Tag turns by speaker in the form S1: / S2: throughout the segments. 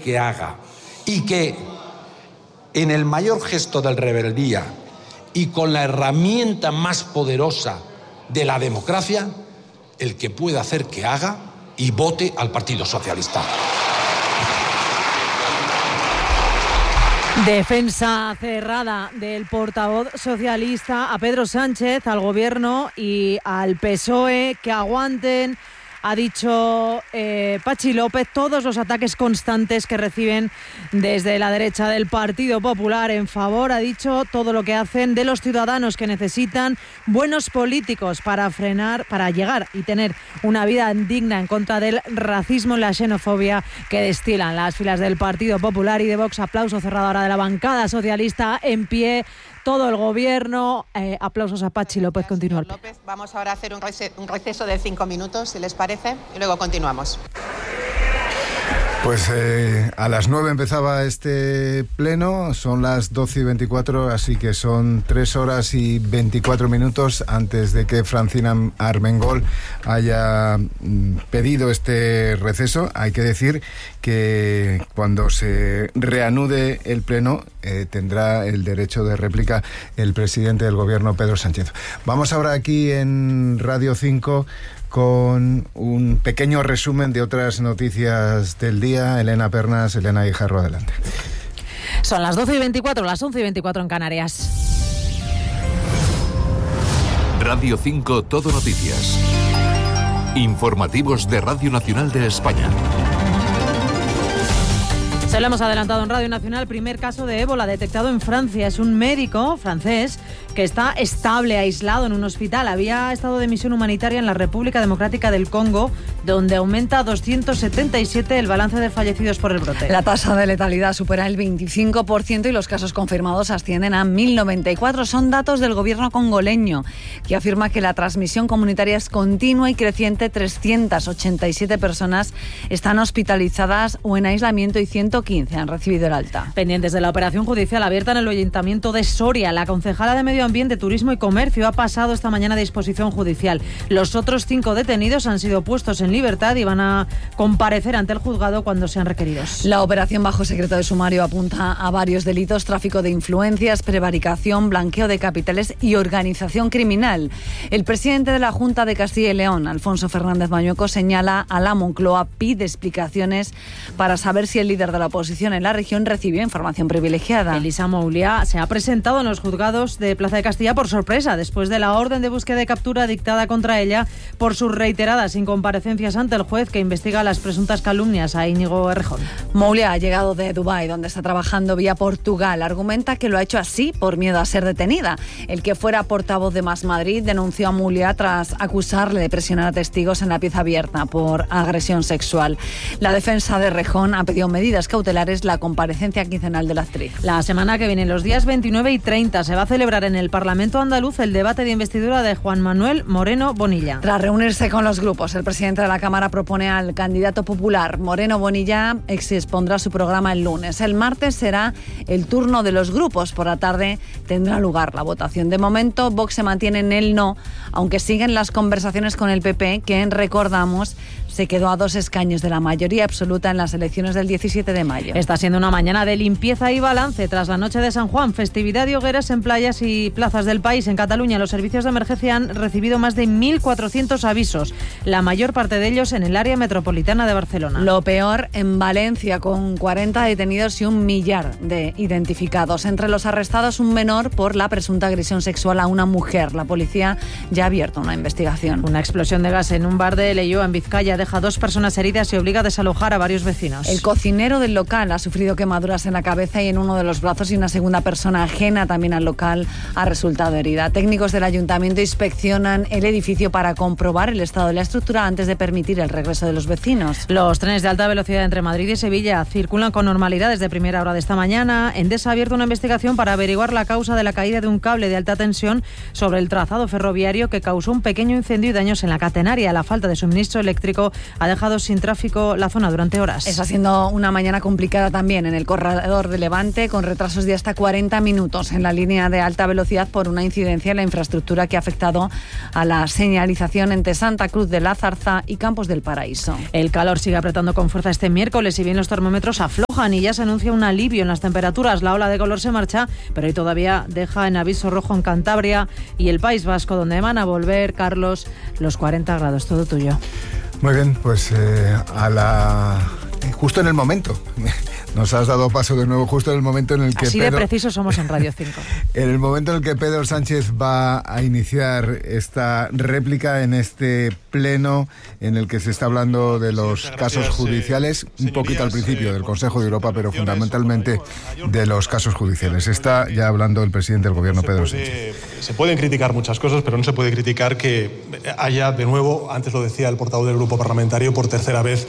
S1: que haga, y que en el mayor gesto de rebeldía y con la herramienta más poderosa de la democracia, el que pueda hacer que haga y vote al Partido Socialista.
S2: Defensa cerrada del portavoz socialista a Pedro Sánchez, al Gobierno y al PSOE, que aguanten, ha dicho Patxi López, todos los ataques constantes que reciben desde la derecha del Partido Popular en favor, ha dicho, todo lo que hacen de los ciudadanos que necesitan buenos políticos para frenar, para llegar y tener una vida digna en contra del racismo y la xenofobia que destilan las filas del Partido Popular y de Vox. Aplauso cerrado ahora de la bancada socialista en pie. Todo el Gobierno, aplausos a Patxi López, continúa.
S3: Vamos ahora a hacer un receso de 5 minutos, si les parece, y luego continuamos.
S4: Pues a las 9 empezaba este pleno, son las 12:24, así que son 3 horas y 24 minutos antes de que Francina Armengol haya pedido este receso. Hay que decir que cuando se reanude el pleno tendrá el derecho de réplica el presidente del Gobierno, Pedro Sánchez. Vamos ahora aquí en Radio 5 con un pequeño resumen de otras noticias del día. Elena Pernas, Elena Guijarro, adelante.
S2: Son las 12:24, las 11:24 en Canarias.
S5: Radio 5 Todo Noticias. Informativos de Radio Nacional de España.
S2: Se lo hemos adelantado en Radio Nacional, primer caso de ébola detectado en Francia. Es un médico francés que está estable, aislado en un hospital. Había estado de misión humanitaria en la República Democrática del Congo, donde aumenta a 277 el balance de fallecidos por el brote.
S6: La tasa de letalidad supera el 25% y los casos confirmados ascienden a 1.094. Son datos del gobierno congoleño, que afirma que la transmisión comunitaria es continua y creciente. 387 personas están hospitalizadas o en aislamiento y 115 han recibido el alta.
S2: Pendientes de la operación judicial abierta en el Ayuntamiento de Soria, la concejala de Medio Ambiente, Turismo y Comercio ha pasado esta mañana a disposición judicial. Los otros 5 detenidos han sido puestos en libertad y van a comparecer ante el juzgado cuando sean requeridos.
S6: La operación bajo secreto de sumario apunta a varios delitos: tráfico de influencias, prevaricación, blanqueo de capitales y organización criminal. El presidente de la Junta de Castilla y León, Alfonso Fernández Mañueco, señala a la Moncloa, pide explicaciones para saber si el líder de la oposición en la región recibió información privilegiada.
S2: Elisa Mouliá se ha presentado en los juzgados de Plaza de Castilla por sorpresa, después de la orden de búsqueda y captura dictada contra ella por sus reiteradas incomparecencias ante el juez que investiga las presuntas calumnias a Íñigo Errejón.
S6: Mouliá ha llegado de Dubái, donde está trabajando vía Portugal. Argumenta que lo ha hecho así por miedo a ser detenida. El que fuera portavoz de Más Madrid denunció a Mouliá tras acusarle de presionar a testigos en la pieza abierta por agresión sexual. La defensa de Errejón ha pedido medidas cautelares, la comparecencia quincenal de la actriz.
S2: La semana que viene, los días 29 y 30, se va a celebrar en el Parlamento andaluz el debate de investidura de Juan Manuel Moreno Bonilla.
S6: Tras reunirse con los grupos, el presidente de la Cámara propone al candidato popular Moreno Bonilla, expondrá su programa el lunes. El martes será el turno de los grupos. Por la tarde tendrá lugar la votación. De momento, Vox se mantiene en el no, aunque siguen las conversaciones con el PP, que, recordamos, se quedó a 2 escaños de la mayoría absoluta en las elecciones del 17 de mayo.
S2: Está siendo una mañana de limpieza y balance tras la noche de San Juan, festividad de hogueras en playas y plazas del país. En Cataluña, los servicios de emergencia han recibido más de 1.400 avisos, la mayor parte de ellos en el área metropolitana de Barcelona.
S6: Lo peor en Valencia, con 40 detenidos y 1 millar de identificados. Entre los arrestados, un menor por la presunta agresión sexual a una mujer. La policía ya ha abierto una investigación.
S2: Una explosión de gas en un bar de Leioa, en Vizcaya, deja 2 personas heridas y obliga a desalojar a varios vecinos.
S6: El cocinero del local ha sufrido quemaduras en la cabeza y en uno de los brazos, y una segunda persona ajena también al local ha resultado herida. Técnicos del ayuntamiento inspeccionan el edificio para comprobar el estado de la estructura antes de permitir el regreso de los vecinos.
S2: Los trenes de alta velocidad entre Madrid y Sevilla circulan con normalidad desde primera hora de esta mañana. Endesa ha abierto una investigación para averiguar la causa de la caída de un cable de alta tensión sobre el trazado ferroviario que causó un pequeño incendio y daños en la catenaria. La falta de suministro eléctrico ha dejado sin tráfico la zona durante horas.
S6: Está siendo una mañana complicada también en el corredor de Levante, con retrasos de hasta 40 minutos en la línea de alta velocidad por una incidencia en la infraestructura que ha afectado a la señalización entre Santa Cruz de la Zarza y Campos del Paraíso.
S2: El calor sigue apretando con fuerza este miércoles, y bien los termómetros aflojan y ya se anuncia un alivio en las temperaturas. La ola de calor se marcha, pero hoy todavía deja en aviso rojo en Cantabria y el País Vasco, donde van a volver, Carlos, los 40 grados. Todo tuyo.
S4: Muy bien, pues justo en el momento. Nos has dado paso de nuevo justo en el momento en el que
S2: Así de preciso somos en Radio 5.
S4: En el momento en el que Pedro Sánchez va a iniciar esta réplica en este pleno en el que se está hablando de los casos judiciales, un poquito al principio del Consejo de Europa, pero fundamentalmente de los casos judiciales. Está ya hablando el presidente del Gobierno, Pedro Sánchez.
S7: Se pueden criticar muchas cosas, pero no se puede criticar que haya de nuevo, antes lo decía el portavoz del grupo parlamentario, por tercera vez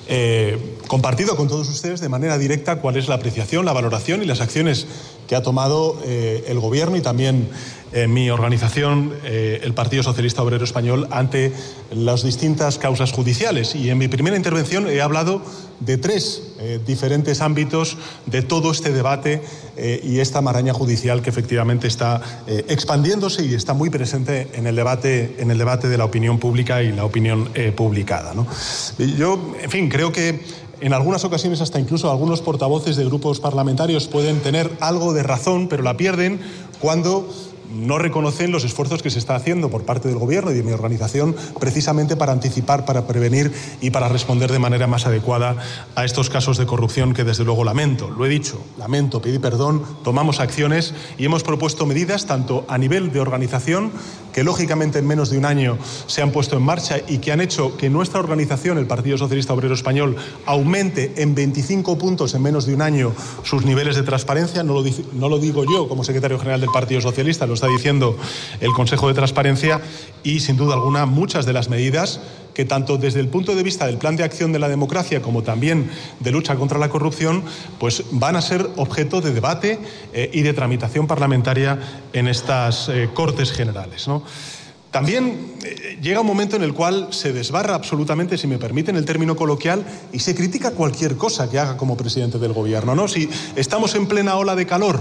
S7: compartido con todos ustedes de manera directa cuál es la apreciación, la valoración y las acciones que ha tomado el Gobierno y también mi organización, el Partido Socialista Obrero Español, ante las distintas causas judiciales. Y en mi primera intervención he hablado de tres diferentes ámbitos de todo este debate y esta maraña judicial que efectivamente está expandiéndose y está muy presente en el debate de la opinión pública y la opinión publicada, ¿no? Yo, en fin, creo que en algunas ocasiones hasta incluso algunos portavoces de grupos parlamentarios pueden tener algo de razón, pero la pierden cuando no reconocen los esfuerzos que se está haciendo por parte del Gobierno y de mi organización precisamente para anticipar, para prevenir y para responder de manera más adecuada a estos casos de corrupción que desde luego lamento. Lo he dicho, lamento, pedí perdón, tomamos acciones y hemos propuesto medidas tanto a nivel de organización, que lógicamente en menos de un año se han puesto en marcha y que han hecho que nuestra organización, el Partido Socialista Obrero Español, aumente en 25 puntos en menos de un año sus niveles de transparencia. No lo digo yo como secretario general del Partido Socialista, lo está diciendo el Consejo de Transparencia, y sin duda alguna muchas de las medidas que tanto desde el punto de vista del Plan de Acción de la Democracia como también de lucha contra la corrupción, pues van a ser objeto de debate y de tramitación parlamentaria en estas Cortes Generales, ¿no? También llega un momento en el cual se desbarra absolutamente, si me permiten el término coloquial, y se critica cualquier cosa que haga como presidente del Gobierno, ¿no? Si estamos en plena ola de calor,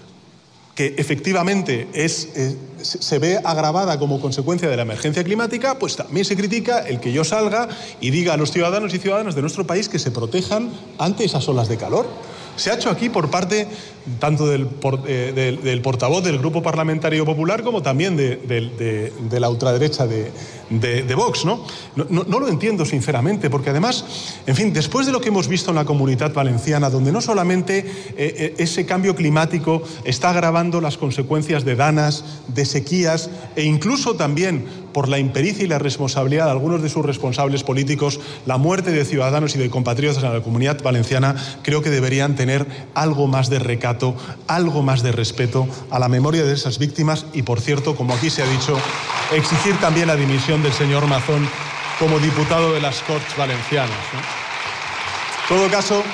S7: que efectivamente se ve agravada como consecuencia de la emergencia climática, pues también se critica el que yo salga y diga a los ciudadanos y ciudadanas de nuestro país que se protejan ante esas olas de calor. Se ha hecho aquí por parte tanto del portavoz del Grupo Parlamentario Popular como también de la ultraderecha de Vox, ¿no? No lo entiendo sinceramente, porque además, en fin, después de lo que hemos visto en la Comunidad Valenciana, donde no solamente ese cambio climático está agravando las consecuencias de danas, de sequías e incluso también por la impericia y la responsabilidad de algunos de sus responsables políticos, la muerte de ciudadanos y de compatriotas en la Comunidad Valenciana, creo que deberían tener algo más de recato, algo más de respeto a la memoria de esas víctimas y, por cierto, como aquí se ha dicho, exigir también la dimisión del señor Mazón como diputado de las Corts Valencianas, ¿no? En todo caso,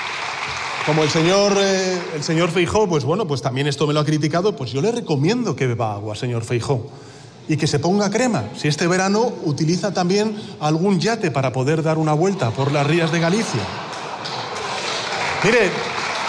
S7: como el señor Feijóo, pues bueno, pues también esto me lo ha criticado, pues yo le recomiendo que beba agua, señor Feijóo, y que se ponga crema. Si este verano utiliza también algún yate para poder dar una vuelta por las rías de Galicia. Mire,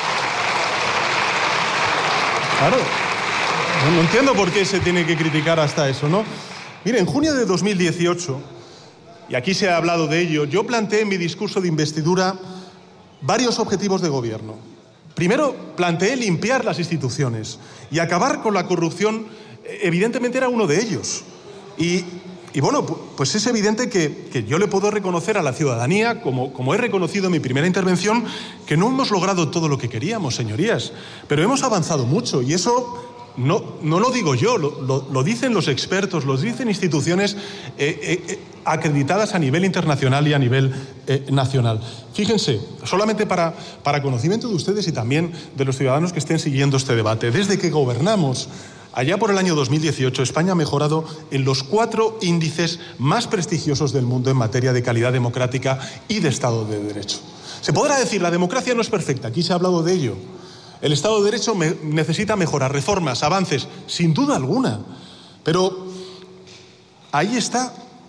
S7: claro, no entiendo por qué se tiene que criticar hasta eso, ¿no? Mire, en junio de 2018, y aquí se ha hablado de ello, yo planteé en mi discurso de investidura varios objetivos de gobierno. Primero, planteé limpiar las instituciones y acabar con la corrupción. Evidentemente era uno de ellos. Y bueno, pues es evidente que yo le puedo reconocer a la ciudadanía, como he reconocido en mi primera intervención, que no hemos logrado todo lo que queríamos, señorías, pero hemos avanzado mucho, y eso no lo digo yo, lo dicen los expertos, lo dicen instituciones acreditadas a nivel internacional y a nivel nacional. Fíjense, solamente para conocimiento de ustedes y también de los ciudadanos que estén siguiendo este debate, desde que gobernamos allá por el año 2018, España ha mejorado en los 4 índices más prestigiosos del mundo en materia de calidad democrática y de Estado de Derecho. Se podrá decir, la democracia no es perfecta, aquí se ha hablado de ello. El Estado de Derecho necesita mejoras, reformas, avances, sin duda alguna. Pero ahí está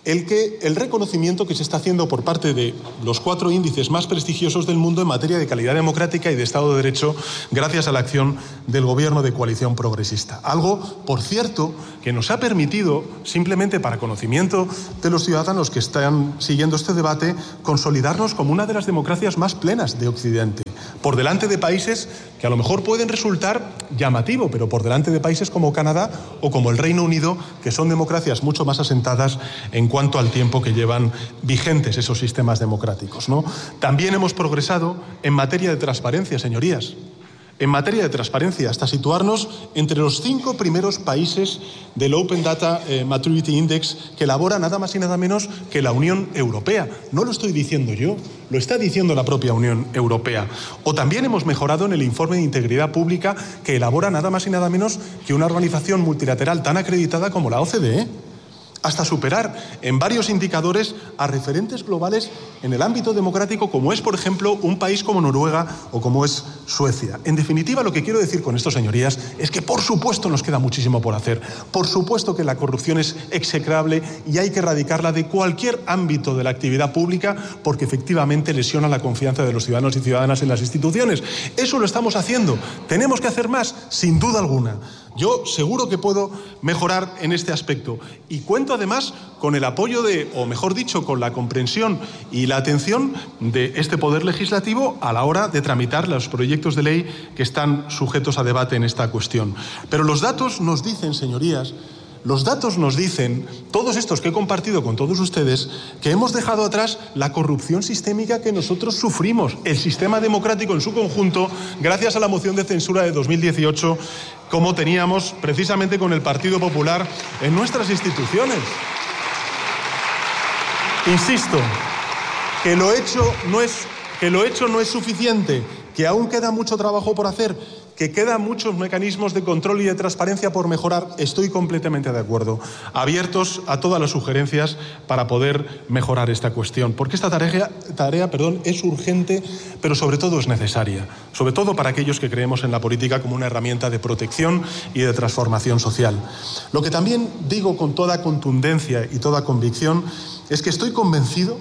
S7: el reconocimiento que se está haciendo por parte de los 4 índices más prestigiosos del mundo en materia de calidad democrática y de Estado de Derecho, gracias a la acción del Gobierno de coalición progresista. Algo, por cierto, que nos ha permitido, simplemente para conocimiento de los ciudadanos que están siguiendo este debate, consolidarnos como una de las democracias más plenas de Occidente, por delante de países que a lo mejor pueden resultar llamativo, pero por delante de países como Canadá o como el Reino Unido, que son democracias mucho más asentadas en cuanto al tiempo que llevan vigentes esos sistemas democráticos, ¿no? También hemos progresado en materia de transparencia, señorías. En materia de transparencia, hasta situarnos entre los 5 primeros países del Open Data Maturity Index que elabora nada más y nada menos que la Unión Europea. No lo estoy diciendo yo, lo está diciendo la propia Unión Europea. O también hemos mejorado en el informe de integridad pública que elabora nada más y nada menos que una organización multilateral tan acreditada como la OCDE. Hasta superar en varios indicadores a referentes globales en el ámbito democrático, como es, por ejemplo, un país como Noruega o como es Suecia. En definitiva, lo que quiero decir con esto, señorías, es que por supuesto nos queda muchísimo por hacer. Por supuesto que la corrupción es execrable y hay que erradicarla de cualquier ámbito de la actividad pública, porque efectivamente lesiona la confianza de los ciudadanos y ciudadanas en las instituciones. Eso lo estamos haciendo. ¿Tenemos que hacer más? Sin duda alguna. Yo seguro que puedo mejorar en este aspecto y cuento además con el apoyo o mejor dicho, con la comprensión y la atención de este Poder Legislativo a la hora de tramitar los proyectos de ley que están sujetos a debate en esta cuestión. Pero los datos nos dicen, señorías, los datos nos dicen, todos estos que he compartido con todos ustedes, que hemos dejado atrás la corrupción sistémica que nosotros sufrimos, el sistema democrático en su conjunto, gracias a la moción de censura de 2018, como teníamos precisamente con el Partido Popular en nuestras instituciones. Insisto, que lo hecho no es suficiente, que aún queda mucho trabajo por hacer, que quedan muchos mecanismos de control y de transparencia por mejorar. Estoy completamente de acuerdo, abiertos a todas las sugerencias para poder mejorar esta cuestión, porque esta tarea, es urgente, pero sobre todo es necesaria, sobre todo para aquellos que creemos en la política como una herramienta de protección y de transformación social. Lo que también digo con toda contundencia y toda convicción es que estoy convencido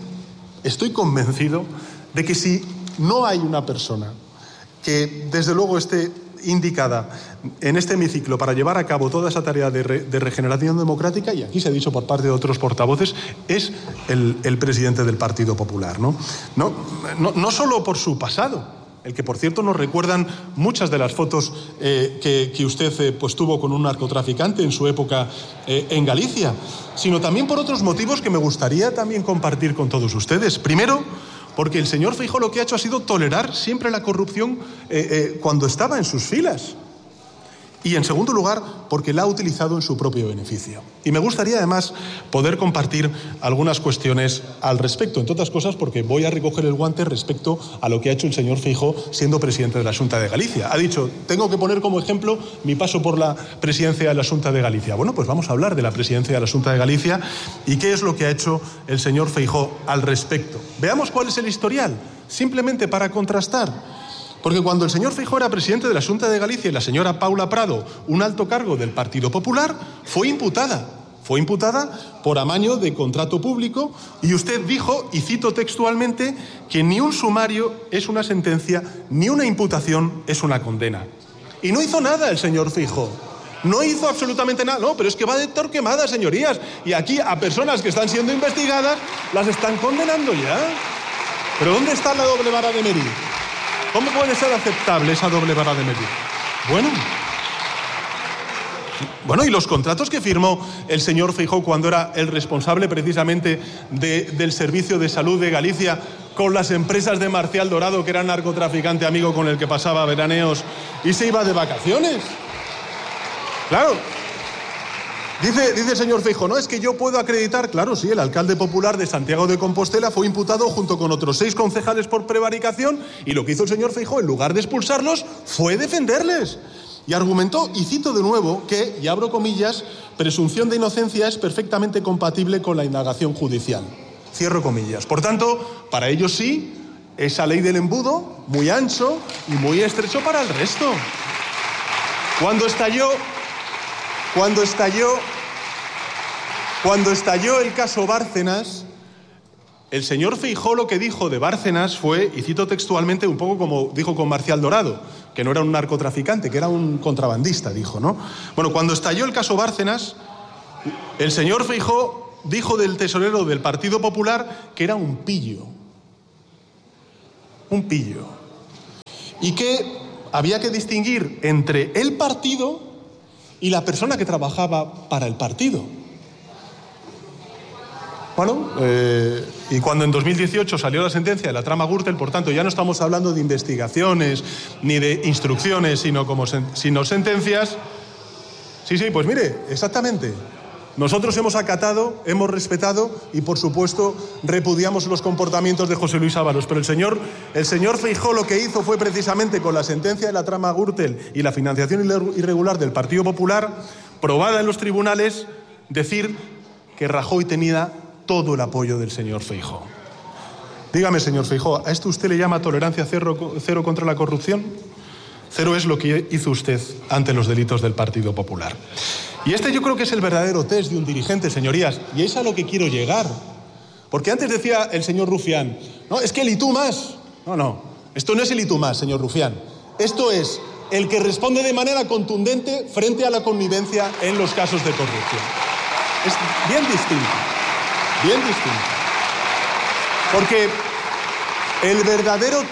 S7: de que si no hay una persona que desde luego esté indicada en este hemiciclo para llevar a cabo toda esa tarea de regeneración democrática, y aquí se ha dicho por parte de otros portavoces, es el presidente del Partido Popular, ¿no? No solo por su pasado, el que por cierto nos recuerdan muchas de las fotos que usted pues tuvo con un narcotraficante en su época en Galicia, sino también por otros motivos que me gustaría también compartir con todos ustedes. Primero, porque el señor Feijóo lo que ha hecho ha sido tolerar siempre la corrupción cuando estaba en sus filas. Y en segundo lugar, porque la ha utilizado en su propio beneficio. Y me gustaría además poder compartir algunas cuestiones al respecto, entre otras cosas porque voy a recoger el guante respecto a lo que ha hecho el señor Feijóo siendo presidente de la Xunta de Galicia. Ha dicho, tengo que poner como ejemplo mi paso por la presidencia de la Xunta de Galicia. Bueno, pues vamos a hablar de la presidencia de la Xunta de Galicia y qué es lo que ha hecho el señor Feijóo al respecto. Veamos cuál es el historial, simplemente para contrastar. Porque cuando el señor Feijóo era presidente de la Xunta de Galicia y la señora Paula Prado, un alto cargo del Partido Popular, fue imputada por amaño de contrato público, y usted dijo, y cito textualmente, que ni un sumario es una sentencia, ni una imputación es una condena. Y no hizo nada el señor Feijóo. No hizo absolutamente nada. No, pero es que va de torquemada, señorías. Y aquí a personas que están siendo investigadas las están condenando ya. ¿Pero dónde está la doble vara de medir? ¿Cómo puede ser aceptable esa doble vara de medir? Bueno, y los contratos que firmó el señor Feijóo cuando era el responsable precisamente del Servicio de Salud de Galicia con las empresas de Marcial Dorado, que era narcotraficante amigo con el que pasaba veraneos y se iba de vacaciones. Claro. Dice el señor Feijóo, no, es que yo puedo acreditar. Claro, sí, el alcalde popular de Santiago de Compostela fue imputado junto con otros 6 concejales por prevaricación, y lo que hizo el señor Feijóo, en lugar de expulsarlos, fue defenderles. Y argumentó, y cito de nuevo, que, y abro comillas, presunción de inocencia es perfectamente compatible con la indagación judicial. Cierro comillas. Por tanto, para ellos sí, esa ley del embudo, muy ancho y muy estrecho para el resto. Cuando estalló Cuando estalló el caso Bárcenas, el señor Feijóo lo que dijo de Bárcenas fue, y cito textualmente, un poco como dijo con Marcial Dorado, que no era un narcotraficante, que era un contrabandista, dijo, ¿no? Bueno, cuando estalló el caso Bárcenas, el señor Feijóo dijo del tesorero del Partido Popular que era un pillo. Un pillo. Y que había que distinguir entre el partido y la persona que trabajaba para el partido. Bueno, y cuando en 2018 salió la sentencia de la trama Gürtel, por tanto, ya no estamos hablando de investigaciones ni de instrucciones, sino sentencias. Sí, pues mire, exactamente. Nosotros hemos acatado, hemos respetado y, por supuesto, repudiamos los comportamientos de José Luis Ábalos. Pero el señor Feijóo lo que hizo fue precisamente con la sentencia de la trama Gürtel y la financiación irregular del Partido Popular, probada en los tribunales, decir que Rajoy tenía todo el apoyo del señor Feijóo. Dígame, señor Feijóo, ¿a esto usted le llama tolerancia cero contra la corrupción? Cero es lo que hizo usted ante los delitos del Partido Popular. Y yo creo que es el verdadero test de un dirigente, señorías, y es a lo que quiero llegar. Porque antes decía el señor Rufián, no, es que el y tú más. No, esto no es el y tú más, señor Rufián. Esto es el que responde de manera contundente frente a la connivencia en los casos de corrupción. Es bien distinto. Bien distinto. Porque el verdadero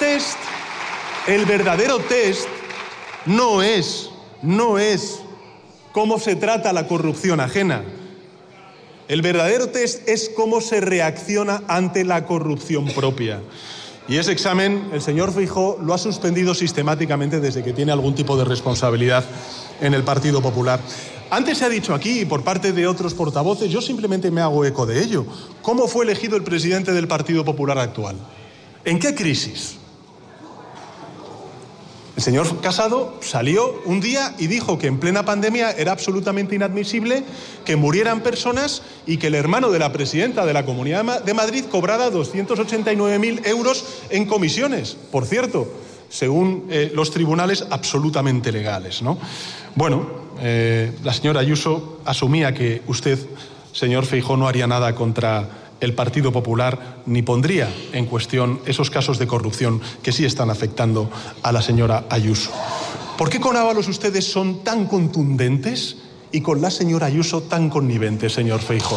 S7: test no es cómo se trata la corrupción ajena. El verdadero test es cómo se reacciona ante la corrupción propia. Y ese examen el señor Feijóo lo ha suspendido sistemáticamente desde que tiene algún tipo de responsabilidad en el Partido Popular. Antes se ha dicho aquí, por parte de otros portavoces, yo simplemente me hago eco de ello. ¿Cómo fue elegido el presidente del Partido Popular actual? ¿En qué crisis? El señor Casado salió un día y dijo que en plena pandemia era absolutamente inadmisible que murieran personas y que el hermano de la presidenta de la Comunidad de Madrid cobrara 289.000 euros en comisiones. Por cierto, según los tribunales, absolutamente legales, ¿no? Bueno, la señora Ayuso asumía que usted, señor Feijóo, no haría nada contra el Partido Popular ni pondría en cuestión esos casos de corrupción que sí están afectando a la señora Ayuso. ¿Por qué con Ábalos ustedes son tan contundentes y con la señora Ayuso tan conniventes, señor Feijóo?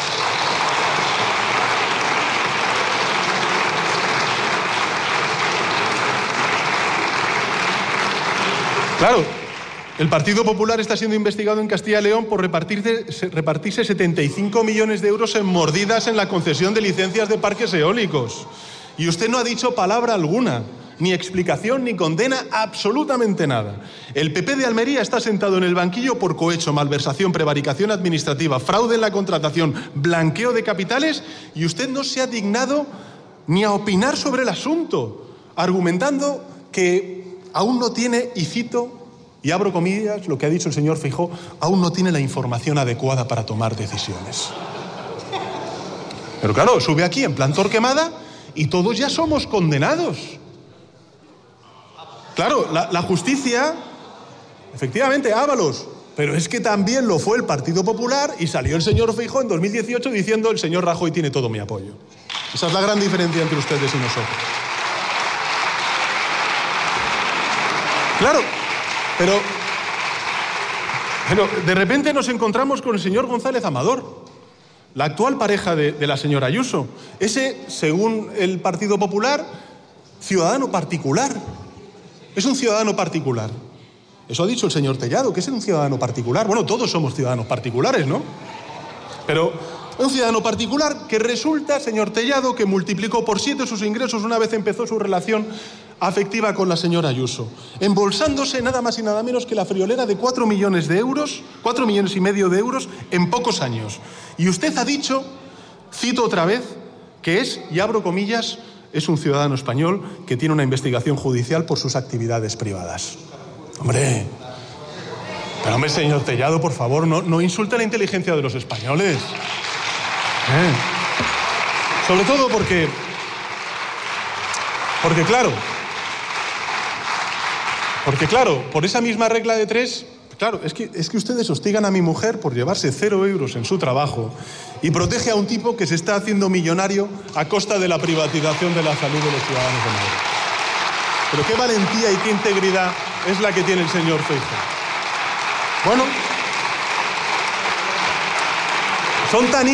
S7: Claro, el Partido Popular está siendo investigado en Castilla y León por repartirse 75 millones de euros en mordidas en la concesión de licencias de parques eólicos. Y usted no ha dicho palabra alguna, ni explicación, ni condena, absolutamente nada. El PP de Almería está sentado en el banquillo por cohecho, malversación, prevaricación administrativa, fraude en la contratación, blanqueo de capitales, y usted no se ha dignado ni a opinar sobre el asunto, argumentando que aún no tiene, y cito, y abro comillas, lo que ha dicho el señor Feijóo, aún no tiene la información adecuada para tomar decisiones. Pero claro, sube aquí en plan Torquemada y todos ya somos condenados. Claro, la justicia, efectivamente, Ábalos, pero es que también lo fue el Partido Popular y salió el señor Feijóo en 2018 diciendo el señor Rajoy tiene todo mi apoyo. Esa es la gran diferencia entre ustedes y nosotros. Claro. Pero de repente nos encontramos con el señor González Amador, la actual pareja de la señora Ayuso. Ese, según el Partido Popular, ciudadano particular. Es un ciudadano particular. Eso ha dicho el señor Tellado, que es un ciudadano particular. Bueno, todos somos ciudadanos particulares, ¿no? Pero un ciudadano particular que resulta, señor Tellado, que multiplicó por 7 sus ingresos una vez empezó su relación afectiva con la señora Ayuso, embolsándose nada más y nada menos que la friolera de 4 millones de euros, 4,5 millones de euros en pocos años. Y usted ha dicho, cito otra vez, que es, y abro comillas, es un ciudadano español que tiene una investigación judicial por sus actividades privadas. Hombre, pero hombre, señor Tellado, por favor, no insulte la inteligencia de los españoles. Sobre todo porque claro, por esa misma regla de 3, Claro, es que ustedes hostigan a mi mujer por llevarse 0 euros en su trabajo y protege a un tipo que se está haciendo millonario a costa de la privatización de la salud de los ciudadanos de Madrid. Pero qué valentía y qué integridad es la que tiene el señor Feijóo. Bueno, son tan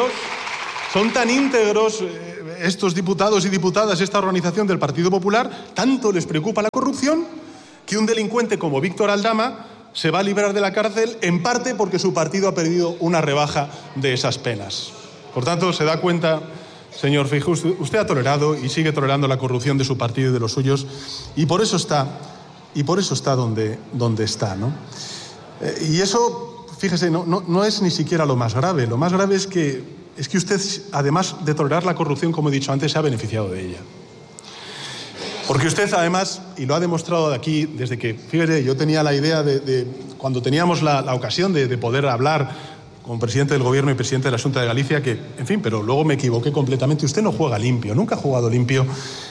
S7: íntegros estos diputados y diputadas, esta organización del Partido Popular, tanto les preocupa la corrupción, que un delincuente como Víctor Aldama se va a librar de la cárcel en parte porque su partido ha perdido una rebaja de esas penas. Por tanto, se da cuenta, señor Feijóo, usted ha tolerado y sigue tolerando la corrupción de su partido y de los suyos, y por eso está donde está, ¿no? Y eso, fíjese, no es ni siquiera lo más grave. Lo más grave es que usted, además de tolerar la corrupción, como he dicho antes, se ha beneficiado de ella. Porque usted, además, y lo ha demostrado de aquí, desde que, fíjese, yo tenía la idea de cuando teníamos la ocasión de poder hablar como presidente del Gobierno y presidente de la Xunta de Galicia, que, en fin, pero luego me equivoqué completamente. Usted no juega limpio, nunca ha jugado limpio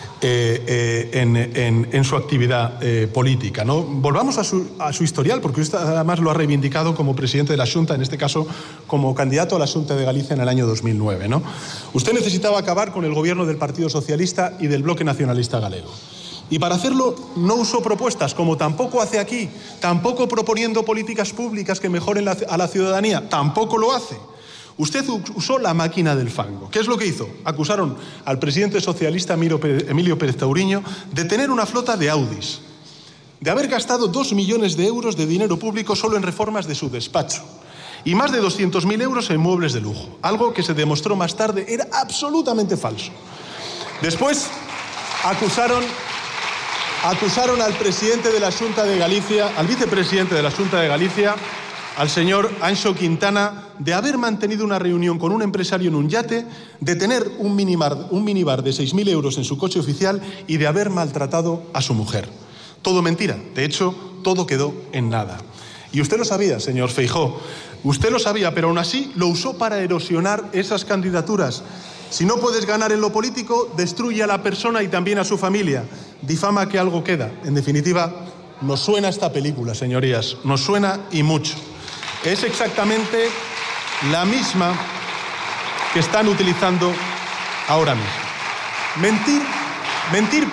S7: en su actividad política, ¿no? Volvamos a su historial, porque usted además lo ha reivindicado como presidente de la Xunta, en este caso como candidato a la Xunta de Galicia en el año 2009, ¿no? Usted necesitaba acabar con el gobierno del Partido Socialista y del Bloque Nacionalista Galego. Y para hacerlo no usó propuestas, como tampoco hace aquí, tampoco proponiendo políticas públicas que mejoren a la ciudadanía, tampoco lo hace. Usted usó la máquina del fango. ¿Qué es lo que hizo? Acusaron al presidente socialista Emilio Pérez Tauriño de tener una flota de Audis, de haber gastado 2 millones de euros de dinero público solo en reformas de su despacho y más de 200.000 euros en muebles de lujo, algo que se demostró más tarde era absolutamente falso. Después acusaron al presidente de la Xunta de Galicia, al vicepresidente de la Xunta de Galicia, al señor Anxo Quintana, de haber mantenido una reunión con un empresario en un yate, de tener un minibar de 6.000 euros en su coche oficial y de haber maltratado a su mujer. Todo mentira. De hecho, todo quedó en nada. Y usted lo sabía, señor Feijóo. Usted lo sabía, pero aún así lo usó para erosionar esas candidaturas. Si no puedes ganar en lo político, destruye a la persona y también a su familia. Difama que algo queda. En definitiva, nos suena esta película, señorías. Nos suena y mucho. Es exactamente la misma que están utilizando ahora mismo. Mentir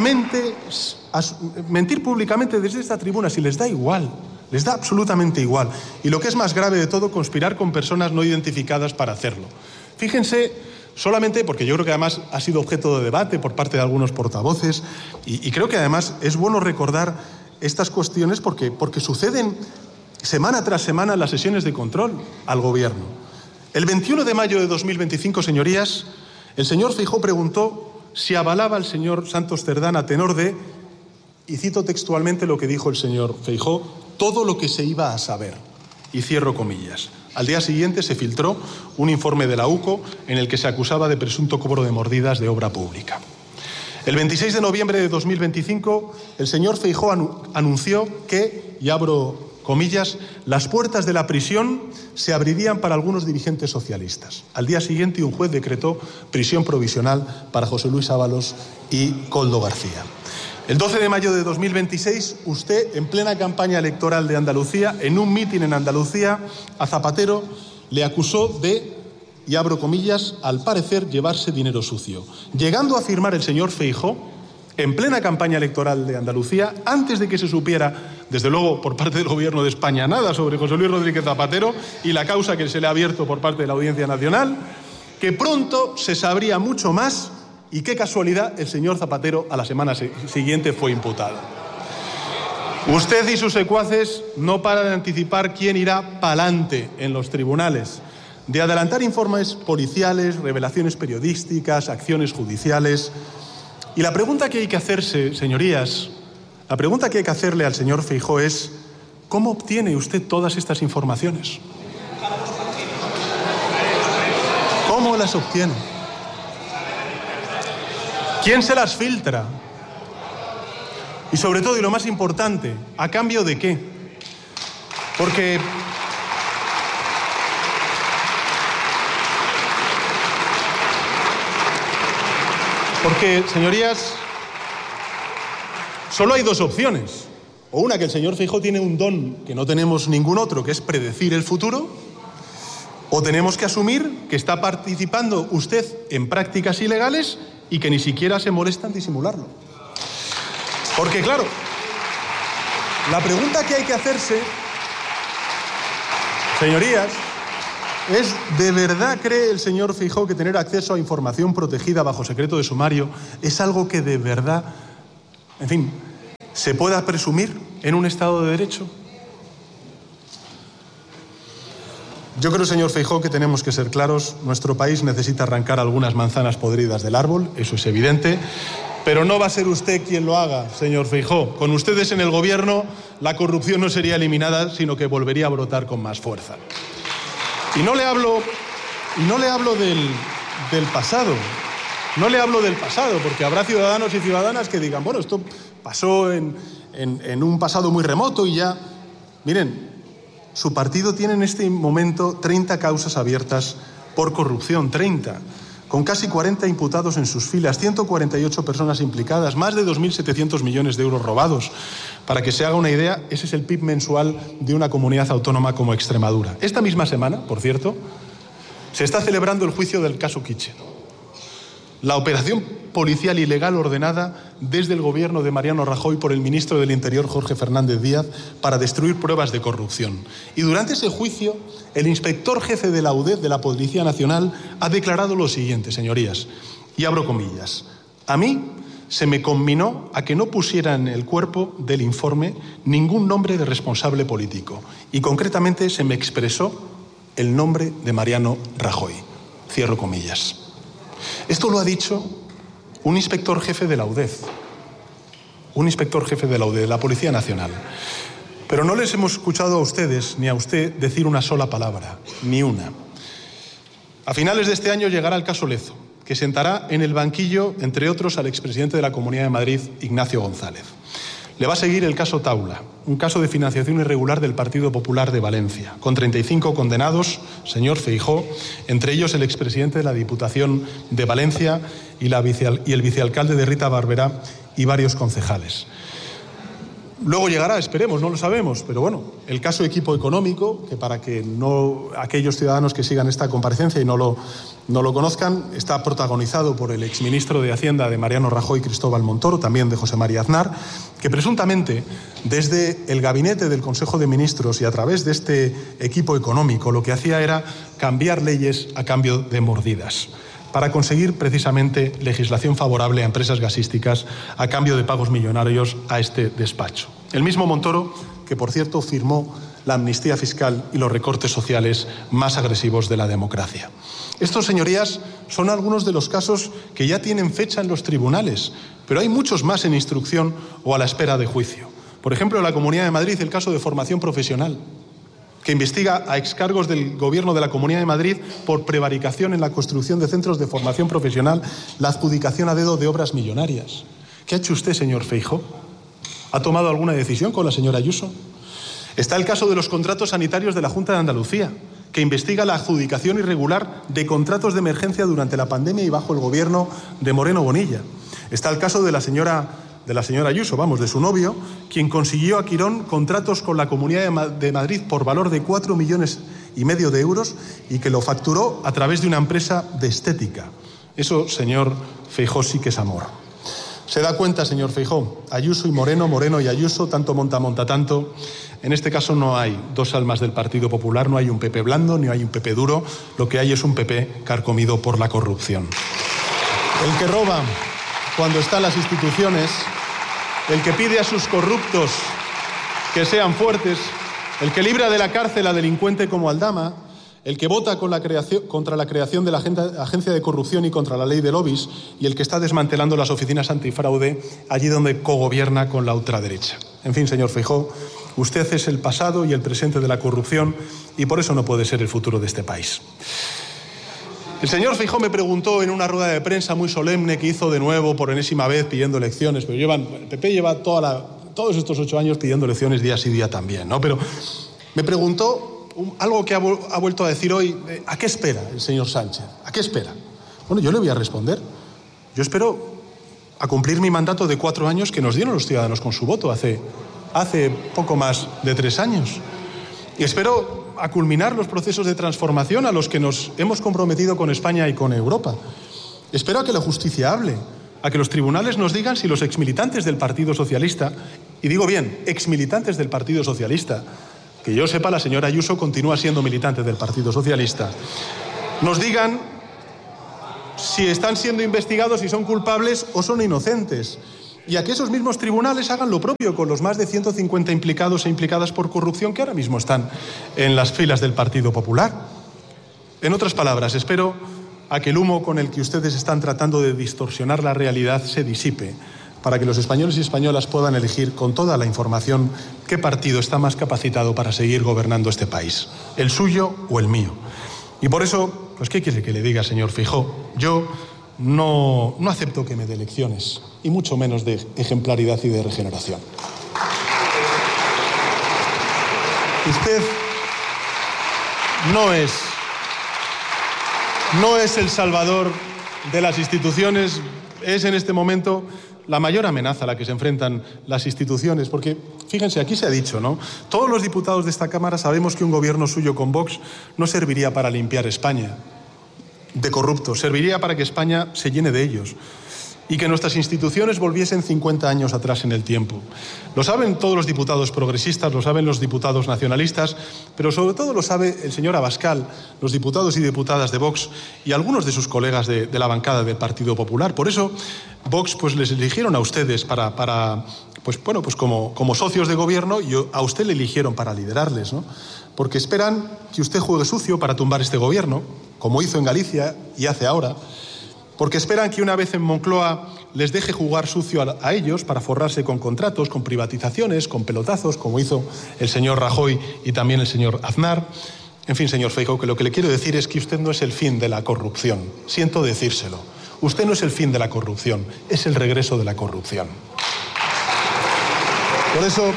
S7: públicamente desde esta tribuna, si les da igual, les da absolutamente igual. Y lo que es más grave de todo, conspirar con personas no identificadas para hacerlo. Fíjense, solamente porque yo creo que además ha sido objeto de debate por parte de algunos portavoces y creo que además es bueno recordar estas cuestiones porque suceden semana tras semana en las sesiones de control al Gobierno. El 21 de mayo de 2025, señorías, el señor Feijóo preguntó si avalaba al señor Santos Cerdán a tenor de, y cito textualmente lo que dijo el señor Feijóo, todo lo que se iba a saber. Y cierro comillas. Al día siguiente se filtró un informe de la UCO en el que se acusaba de presunto cobro de mordidas de obra pública. El 26 de noviembre de 2025, el señor Feijóo anunció que, y abro comillas, las puertas de la prisión se abrirían para algunos dirigentes socialistas. Al día siguiente, un juez decretó prisión provisional para José Luis Ábalos y Koldo García. El 12 de mayo de 2026, usted, en plena campaña electoral de Andalucía, en un mitin en Andalucía, a Zapatero le acusó de, y abro comillas, al parecer llevarse dinero sucio, llegando a afirmar el señor Feijóo, en plena campaña electoral de Andalucía, antes de que se supiera, desde luego por parte del Gobierno de España, nada sobre José Luis Rodríguez Zapatero y la causa que se le ha abierto por parte de la Audiencia Nacional, que pronto se sabría mucho más y qué casualidad, el señor Zapatero a la semana siguiente fue imputado. Usted y sus secuaces no paran de anticipar quién irá pa'lante en los tribunales, de adelantar informes policiales, revelaciones periodísticas, acciones judiciales. Y la pregunta que hay que hacerse, señorías, la pregunta que hay que hacerle al señor Feijóo es ¿cómo obtiene usted todas estas informaciones? ¿Cómo las obtiene? ¿Quién se las filtra? Y sobre todo, y lo más importante, ¿a cambio de qué? Porque señorías, solo hay dos opciones. O una, que el señor Feijóo tiene un don que no tenemos ningún otro, que es predecir el futuro, o tenemos que asumir que está participando usted en prácticas ilegales y que ni siquiera se molesta en disimularlo. Porque, claro, la pregunta que hay que hacerse, señorías, es: ¿de verdad cree el señor Feijóo que tener acceso a información protegida bajo secreto de sumario es algo que de verdad, en fin, se pueda presumir en un Estado de Derecho? Yo creo, señor Feijóo, que tenemos que ser claros. Nuestro país necesita arrancar algunas manzanas podridas del árbol, eso es evidente, pero no va a ser usted quien lo haga, señor Feijóo. Con ustedes en el gobierno, la corrupción no sería eliminada, sino que volvería a brotar con más fuerza. Y no le hablo del pasado. No le hablo del pasado, porque habrá ciudadanos y ciudadanas que digan, bueno, esto pasó en un pasado muy remoto y ya. Miren, su partido tiene en este momento 30 causas abiertas por corrupción, 30, con casi 40 imputados en sus filas, 148 personas implicadas, más de 2.700 millones de euros robados. Para que se haga una idea, ese es el PIB mensual de una comunidad autónoma como Extremadura. Esta misma semana, por cierto, se está celebrando el juicio del caso Kitchen. La operación policial ilegal ordenada desde el gobierno de Mariano Rajoy por el ministro del Interior, Jorge Fernández Díaz, para destruir pruebas de corrupción. Y durante ese juicio, el inspector jefe de la UDEF, de la Policía Nacional, ha declarado lo siguiente, señorías, y abro comillas: a mí se me conminó a que no pusiera en el cuerpo del informe ningún nombre de responsable político, y concretamente se me expresó el nombre de Mariano Rajoy. Cierro comillas. Esto lo ha dicho un inspector jefe de la UDEF, de la Policía Nacional. Pero no les hemos escuchado a ustedes ni a usted decir una sola palabra, ni una. A finales de este año llegará el caso Lezo, que sentará en el banquillo, entre otros, al expresidente de la Comunidad de Madrid, Ignacio González. Le va a seguir el caso Taula, un caso de financiación irregular del Partido Popular de Valencia, con 35 condenados, señor Feijóo, entre ellos el expresidente de la Diputación de Valencia y el vicealcalde de Rita Barberá y varios concejales. Luego llegará, esperemos, no lo sabemos, pero bueno, el caso Equipo Económico, que para que no aquellos ciudadanos que sigan esta comparecencia y no lo conozcan, está protagonizado por el exministro de Hacienda de Mariano Rajoy, Cristóbal Montoro, también de José María Aznar, que presuntamente desde el gabinete del Consejo de Ministros y a través de este Equipo Económico lo que hacía era cambiar leyes a cambio de mordidas, para conseguir precisamente legislación favorable a empresas gasísticas a cambio de pagos millonarios a este despacho. El mismo Montoro que, por cierto, firmó la amnistía fiscal y los recortes sociales más agresivos de la democracia. Estos, señorías, son algunos de los casos que ya tienen fecha en los tribunales, pero hay muchos más en instrucción o a la espera de juicio. Por ejemplo, en la Comunidad de Madrid, el caso de formación profesional, que investiga a excargos del Gobierno de la Comunidad de Madrid por prevaricación en la construcción de centros de formación profesional, la adjudicación a dedo de obras millonarias. ¿Qué ha hecho usted, señor Feijóo? ¿Ha tomado alguna decisión con la señora Ayuso? Está el caso de los contratos sanitarios de la Junta de Andalucía, que investiga la adjudicación irregular de contratos de emergencia durante la pandemia y bajo el gobierno de Moreno Bonilla. Está el caso de la señora Ayuso, de su novio, quien consiguió a Quirón contratos con la Comunidad de Madrid por valor de 4,5 millones de euros y que lo facturó a través de una empresa de estética. Eso, señor Feijóo, sí que es amor. ¿Se da cuenta, señor Feijóo? Ayuso y Moreno, Moreno y Ayuso, tanto monta tanto. En este caso no hay dos almas del Partido Popular, no hay un PP blando ni hay un PP duro, lo que hay es un PP carcomido por la corrupción. El que roba cuando está en las instituciones, el que pide a sus corruptos que sean fuertes, el que libra de la cárcel a delincuente como Aldama, el que vota contra la creación de la agencia de corrupción y contra la ley de lobbies, y el que está desmantelando las oficinas antifraude allí donde cogobierna con la ultraderecha. En fin, señor Feijóo, usted es el pasado y el presente de la corrupción y por eso no puede ser el futuro de este país. El señor Feijóo me preguntó en una rueda de prensa muy solemne que hizo de nuevo por enésima vez pidiendo elecciones, pero el PP lleva todos estos 8 años pidiendo elecciones día sí día también, ¿no? Pero me preguntó algo que ha vuelto a decir hoy: ¿a qué espera el señor Sánchez? ¿A qué espera? Bueno, yo le voy a responder. Yo espero a cumplir mi mandato de 4 años que nos dieron los ciudadanos con su voto hace hace poco más de 3 años. Y espero a culminar los procesos de transformación a los que nos hemos comprometido con España y con Europa. Espero a que la justicia hable, a que los tribunales nos digan si los exmilitantes del Partido Socialista, y digo bien, exmilitantes del Partido Socialista, que yo sepa, la señora Ayuso continúa siendo militante del Partido Socialista, nos digan si están siendo investigados, si son culpables o son inocentes. Y a que esos mismos tribunales hagan lo propio con los más de 150 implicados e implicadas por corrupción que ahora mismo están en las filas del Partido Popular. En otras palabras, espero a que el humo con el que ustedes están tratando de distorsionar la realidad se disipe, para que los españoles y españolas puedan elegir con toda la información qué partido está más capacitado para seguir gobernando este país, el suyo o el mío. Y por eso, pues ¿qué quiere que le diga, señor Feijóo? Yo no acepto que me dé lecciones, y mucho menos de ejemplaridad y de regeneración. Usted no es el salvador de las instituciones, es en este momento la mayor amenaza a la que se enfrentan las instituciones, porque, fíjense, aquí se ha dicho, ¿no? Todos los diputados de esta Cámara sabemos que un gobierno suyo con Vox no serviría para limpiar España de corruptos, serviría para que España se llene de ellos y que nuestras instituciones volviesen 50 años atrás en el tiempo. Lo saben todos los diputados progresistas, lo saben los diputados nacionalistas, pero sobre todo lo sabe el señor Abascal, los diputados y diputadas de Vox y algunos de sus colegas de la bancada del Partido Popular. Por eso Vox pues les eligieron a ustedes como socios de gobierno, y a usted le eligieron para liderarles, ¿no? Porque esperan que usted juegue sucio para tumbar este gobierno, como hizo en Galicia y hace ahora, porque esperan que una vez en Moncloa les deje jugar sucio a ellos para forrarse con contratos, con privatizaciones, con pelotazos, como hizo el señor Rajoy y también el señor Aznar. En fin, señor Feijóo, que lo que le quiero decir es que usted no es el fin de la corrupción. Siento decírselo. Usted no es el fin de la corrupción, es el regreso de la corrupción. Por eso,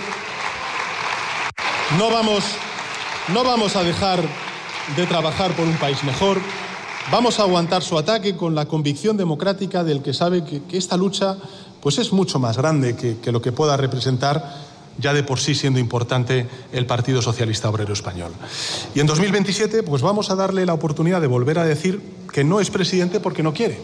S7: no vamos a dejar de trabajar por un país mejor. Vamos a aguantar su ataque con la convicción democrática del que sabe que esta lucha pues es mucho más grande que lo que pueda representar ya de por sí siendo importante el Partido Socialista Obrero Español. Y en 2027 pues vamos a darle la oportunidad de volver a decir que no es presidente porque no quiere.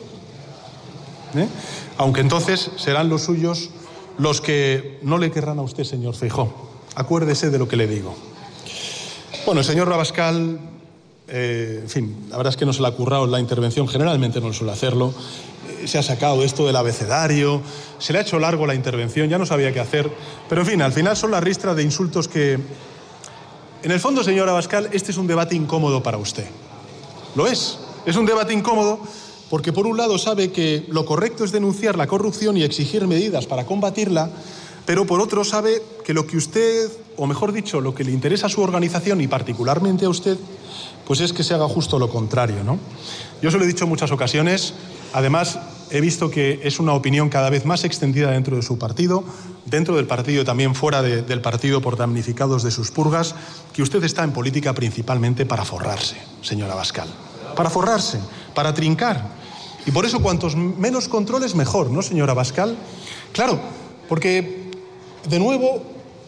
S7: Aunque entonces serán los suyos los que no le querrán a usted, señor Feijóo. Acuérdese de lo que le digo. Bueno, el señor Abascal, en fin, la verdad es que no se le ha currado la intervención, generalmente no suele hacerlo. Se ha sacado esto del abecedario, se le ha hecho largo la intervención, ya no sabía qué hacer. Pero en fin, al final son la ristra de insultos que... En el fondo, señor Abascal, este es un debate incómodo para usted. Lo es un debate incómodo porque por un lado sabe que lo correcto es denunciar la corrupción y exigir medidas para combatirla, pero por otro sabe que lo que usted, o mejor dicho, lo que le interesa a su organización y particularmente a usted, pues es que se haga justo lo contrario, ¿no? Yo se lo he dicho en muchas ocasiones, además he visto que es una opinión cada vez más extendida dentro de su partido, dentro del partido y también fuera del partido por damnificados de sus purgas, que usted está en política principalmente para forrarse, señor Abascal. Para forrarse, para trincar. Y por eso cuantos menos controles mejor, ¿no, señor Abascal? Claro, porque de nuevo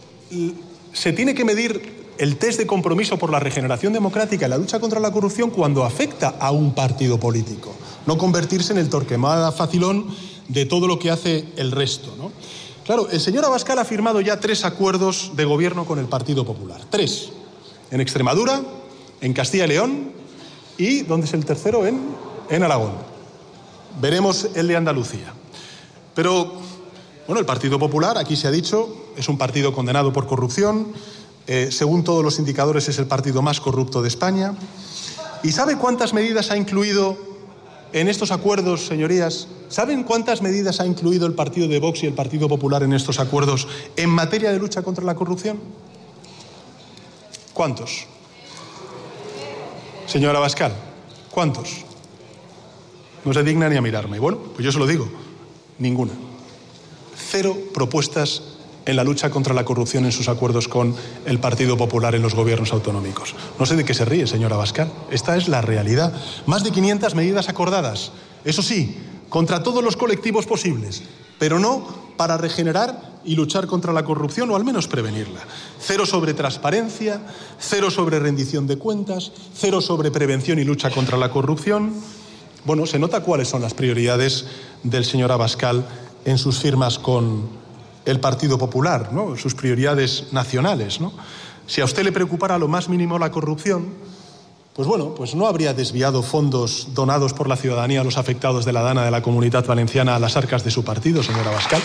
S7: se tiene que medir el test de compromiso por la regeneración democrática y la lucha contra la corrupción cuando afecta a un partido político, no convertirse en el Torquemada facilón de todo lo que hace el resto, ¿no? Claro, el señor Abascal ha firmado ya 3 acuerdos de gobierno con el Partido Popular. 3. En Extremadura, en Castilla y León y, ¿dónde es el tercero? En Aragón. Veremos el de Andalucía. Pero, bueno, el Partido Popular, aquí se ha dicho, es un partido condenado por corrupción. Según todos los indicadores, es el partido más corrupto de España. ¿Y sabe cuántas medidas ha incluido en estos acuerdos, señorías? ¿Saben cuántas medidas ha incluido el partido de Vox y el Partido Popular en estos acuerdos en materia de lucha contra la corrupción? ¿Cuántos? Señor Abascal, ¿cuántos? No se digna ni a mirarme. Bueno, pues yo se lo digo, ninguna. 0 propuestas en la lucha contra la corrupción en sus acuerdos con el Partido Popular en los gobiernos autonómicos. No sé de qué se ríe, señor Abascal. Esta es la realidad. Más de 500 medidas acordadas. Eso sí, contra todos los colectivos posibles, pero no para regenerar y luchar contra la corrupción, o al menos prevenirla. 0 sobre transparencia, 0 sobre rendición de cuentas, 0 sobre prevención y lucha contra la corrupción. Bueno, se nota cuáles son las prioridades del señor Abascal en sus firmas con el Partido Popular, ¿no? Sus prioridades nacionales, ¿no? Si a usted le preocupara lo más mínimo la corrupción, pues bueno, pues no habría desviado fondos donados por la ciudadanía a los afectados de la Dana de la Comunitat Valenciana a las arcas de su partido, señor Abascal.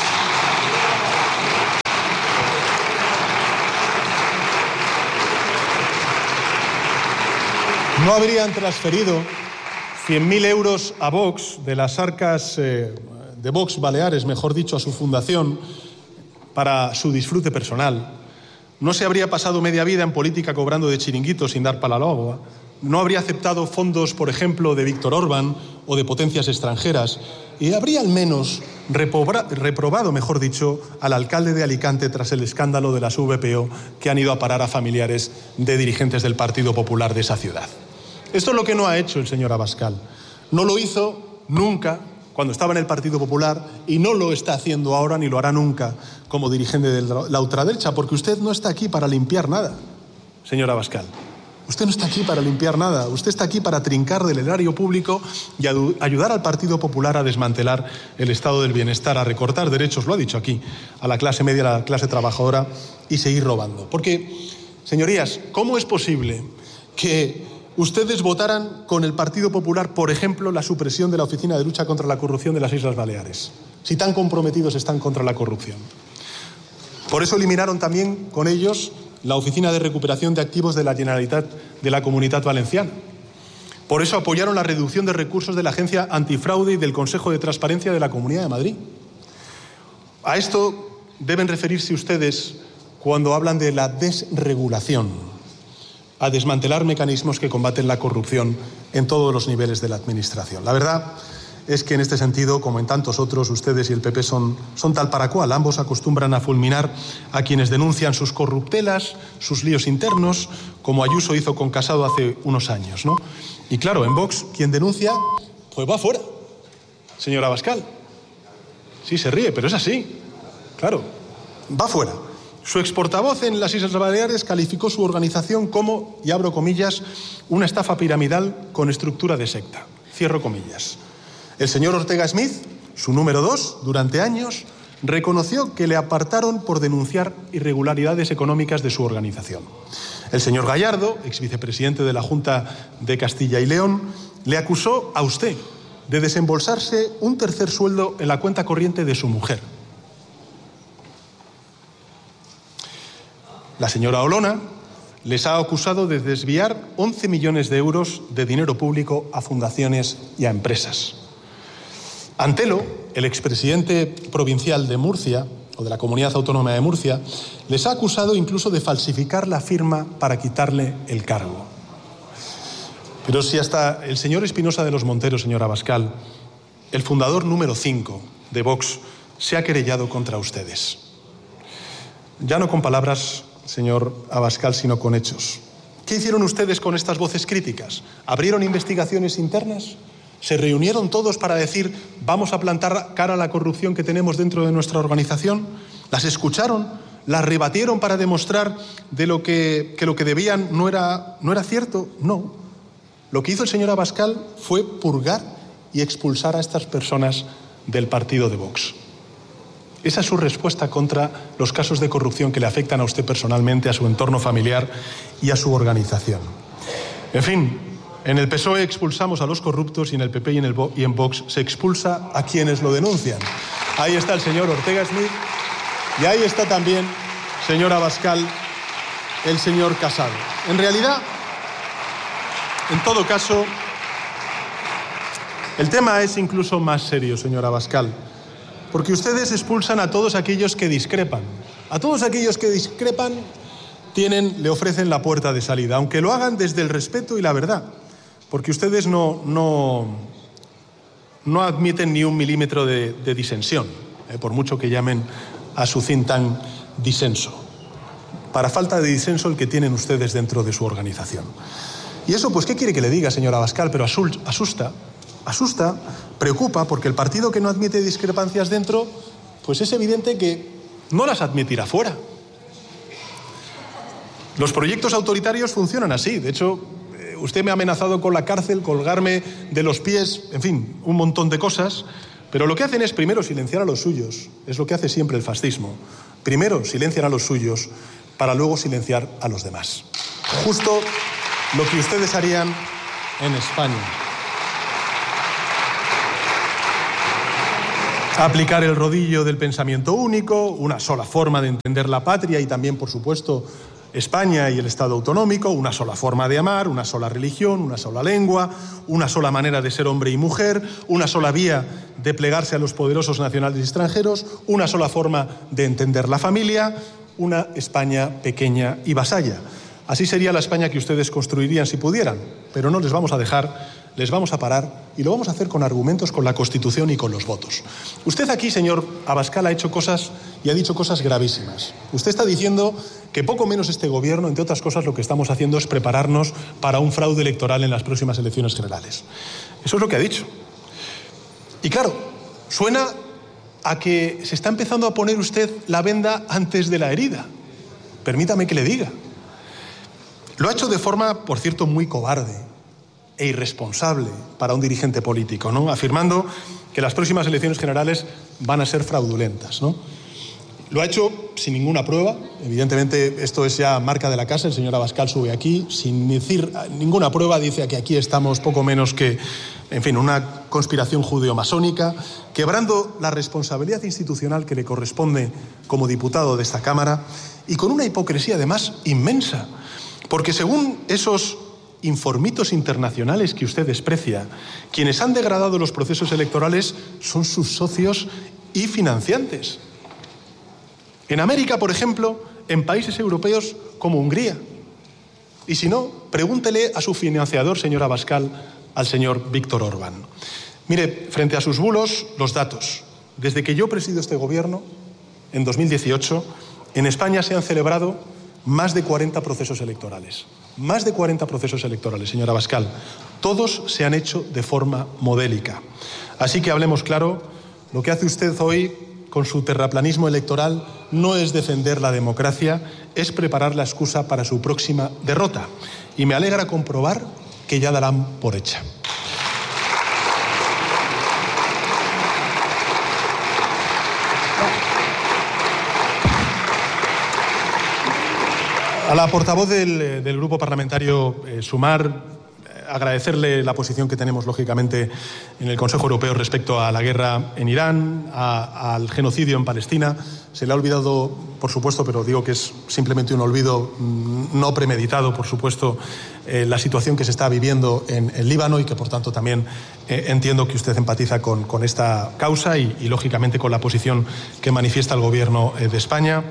S7: No habrían transferido 100.000 euros a Vox de las arcas de Vox Baleares, mejor dicho, a su fundación, para su disfrute personal. No se habría pasado media vida en política cobrando de chiringuitos sin dar pala al agua. No habría aceptado fondos, por ejemplo, de Víctor Orbán o de potencias extranjeras. Y habría al menos reprobado, mejor dicho, al alcalde de Alicante tras el escándalo de las VPO que han ido a parar a familiares de dirigentes del Partido Popular de esa ciudad. Esto es lo que no ha hecho el señor Abascal. No lo hizo nunca cuando estaba en el Partido Popular y no lo está haciendo ahora ni lo hará nunca como dirigente de la ultraderecha, porque usted no está aquí para limpiar nada, señor Abascal. Usted no está aquí para limpiar nada, usted está aquí para trincar del erario público y ayudar al Partido Popular a desmantelar el estado del bienestar, a recortar derechos, lo ha dicho aquí, a la clase media, a la clase trabajadora y seguir robando. Porque, señorías, ¿cómo es posible que ustedes votaran con el Partido Popular, por ejemplo, la supresión de la Oficina de Lucha contra la Corrupción de las Islas Baleares, si tan comprometidos están contra la corrupción? Por eso eliminaron también con ellos la Oficina de Recuperación de Activos de la Generalitat de la Comunitat Valenciana. Por eso apoyaron la reducción de recursos de la Agencia Antifraude y del Consejo de Transparencia de la Comunidad de Madrid. A esto deben referirse ustedes cuando hablan de la desregulación, a desmantelar mecanismos que combaten la corrupción en todos los niveles de la Administración. La verdad es que en este sentido, como en tantos otros, ustedes y el PP son tal para cual. Ambos acostumbran a fulminar a quienes denuncian sus corruptelas, sus líos internos, como Ayuso hizo con Casado hace unos años, ¿no? Y claro, en Vox, quien denuncia, pues va fuera, señor Abascal. Sí, se ríe, pero es así. Claro, va fuera. Su exportavoz en las Islas Baleares calificó su organización como, y abro comillas, una estafa piramidal con estructura de secta. Cierro comillas. El señor Ortega Smith, su número 2, durante años, reconoció que le apartaron por denunciar irregularidades económicas de su organización. El señor Gallardo, exvicepresidente de la Junta de Castilla y León, le acusó a usted de desembolsarse un tercer sueldo en la cuenta corriente de su mujer. La señora Olona les ha acusado de desviar 11 millones de euros de dinero público a fundaciones y a empresas. Antelo, el expresidente provincial de Murcia, o de la Comunidad Autónoma de Murcia, les ha acusado incluso de falsificar la firma para quitarle el cargo. Pero si hasta el señor Espinosa de los Monteros, señor Abascal, el fundador número 5 de Vox, se ha querellado contra ustedes. Ya no con palabras, señor Abascal, sino con hechos. ¿Qué hicieron ustedes con estas voces críticas? ¿Abrieron investigaciones internas? ¿Se reunieron todos para decir vamos a plantar cara a la corrupción que tenemos dentro de nuestra organización? ¿Las escucharon? ¿Las rebatieron para demostrar de lo que lo que debían no era cierto? No. Lo que hizo el señor Abascal fue purgar y expulsar a estas personas del partido de Vox. Esa es su respuesta contra los casos de corrupción que le afectan a usted personalmente, a su entorno familiar y a su organización. En fin, en el PSOE expulsamos a los corruptos y en el PP y en Vox se expulsa a quienes lo denuncian. Ahí está el señor Ortega Smith y ahí está también, señor Abascal, el señor Casado. En realidad, en todo caso, el tema es incluso más serio, señor Abascal, porque ustedes expulsan a todos aquellos que discrepan. A todos aquellos que discrepan le ofrecen la puerta de salida, aunque lo hagan desde el respeto y la verdad, porque ustedes no admiten ni un milímetro de disensión, por mucho que llamen a su think tank disenso. Para falta de disenso el que tienen ustedes dentro de su organización. Y eso, pues, ¿qué quiere que le diga, señor Abascal? Pero asusta, preocupa, porque el partido que no admite discrepancias dentro, pues es evidente que no las admitirá fuera. Los proyectos autoritarios funcionan así. De hecho, usted me ha amenazado con la cárcel, colgarme de los pies, en fin, un montón de cosas. Pero lo que hacen es primero silenciar a los suyos. Es lo que hace siempre el fascismo. Primero silencian a los suyos para luego silenciar a los demás. Justo lo que ustedes harían en España. Aplicar el rodillo del pensamiento único, una sola forma de entender la patria y también, por supuesto, España y el Estado autonómico, una sola forma de amar, una sola religión, una sola lengua, una sola manera de ser hombre y mujer, una sola vía de plegarse a los poderosos nacionales y extranjeros, una sola forma de entender la familia, una España pequeña y vasalla. Así sería la España que ustedes construirían si pudieran, pero no les vamos a dejar, les vamos a parar y lo vamos a hacer con argumentos, con la Constitución y con los votos. Usted aquí, señor Abascal, ha hecho cosas y ha dicho cosas gravísimas. Usted está diciendo que poco menos este gobierno, entre otras cosas, lo que estamos haciendo es prepararnos para un fraude electoral en las próximas elecciones generales. Eso es lo que ha dicho. Y claro, suena a que se está empezando a poner usted la venda antes de la herida. Permítame que le diga. Lo ha hecho de forma, por cierto, muy cobarde e irresponsable para un dirigente político, ¿no? Afirmando que las próximas elecciones generales van a ser fraudulentas, ¿no? Lo ha hecho sin ninguna prueba. Evidentemente, esto es ya marca de la casa. El señor Abascal sube aquí sin decir ninguna prueba. Dice que aquí estamos poco menos que, en fin, una conspiración judeo-masónica, quebrando la responsabilidad institucional que le corresponde como diputado de esta Cámara y con una hipocresía, además, inmensa. Porque según esos informitos internacionales que usted desprecia, quienes han degradado los procesos electorales son sus socios y financiantes. En América, por ejemplo, en países europeos como Hungría. Y si no, pregúntele a su financiador, señor Abascal, al señor Víctor Orbán. Mire, frente a sus bulos, los datos. Desde que yo presido este gobierno, en 2018, en España se han celebrado más de 40 procesos electorales. Más de 40 procesos electorales, señor Abascal. Todos se han hecho de forma modélica. Así que hablemos claro, lo que hace usted hoy con su terraplanismo electoral no es defender la democracia, es preparar la excusa para su próxima derrota. Y me alegra comprobar que ya darán por hecha. A la portavoz del Grupo Parlamentario Sumar, agradecerle la posición que tenemos, lógicamente, en el Consejo Europeo respecto a la guerra en Irán, al genocidio en Palestina. Se le ha olvidado, por supuesto, pero digo que es simplemente un olvido no premeditado, por supuesto, la situación que se está viviendo en el Líbano y que, por tanto, también entiendo que usted empatiza con esta causa y, lógicamente, con la posición que manifiesta el Gobierno de España.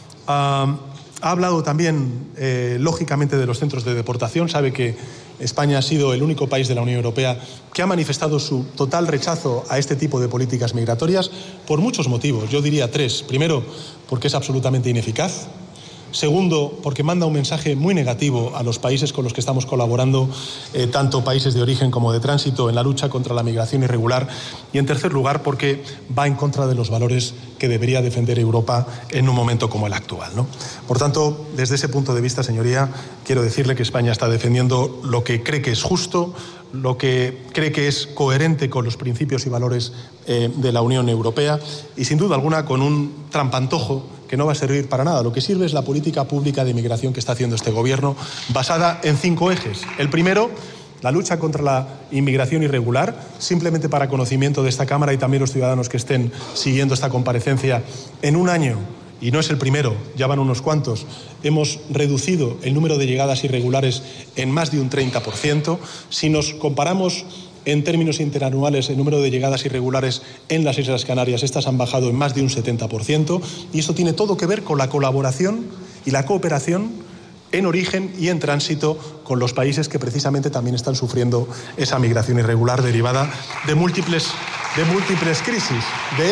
S7: Ha hablado también, lógicamente, de los centros de deportación. Sabe que España ha sido el único país de la Unión Europea que ha manifestado su total rechazo a este tipo de políticas migratorias por muchos motivos. Yo diría 3. Primero, porque es absolutamente ineficaz. Segundo, porque manda un mensaje muy negativo a los países con los que estamos colaborando, tanto países de origen como de tránsito, en la lucha contra la migración irregular. Y en tercer lugar, porque va en contra de los valores que debería defender Europa en un momento como el actual, ¿no? Por tanto, desde ese punto de vista, señoría, quiero decirle que España está defendiendo lo que cree que es justo, lo que cree que es coherente con los principios y valores de la Unión Europea y, sin duda alguna, con un trampantojo que no va a servir para nada. Lo que sirve es la política pública de inmigración que está haciendo este Gobierno, basada en 5 ejes. El primero, la lucha contra la inmigración irregular, simplemente para conocimiento de esta Cámara y también los ciudadanos que estén siguiendo esta comparecencia. En un año, y no es el primero, ya van unos cuantos, hemos reducido el número de llegadas irregulares en más de un 30%. Si nos comparamos en términos interanuales, el número de llegadas irregulares en las Islas Canarias, estas han bajado en más de un 70%, y esto tiene todo que ver con la colaboración y la cooperación en origen y en tránsito con los países que precisamente también están sufriendo esa migración irregular derivada de múltiples crisis. De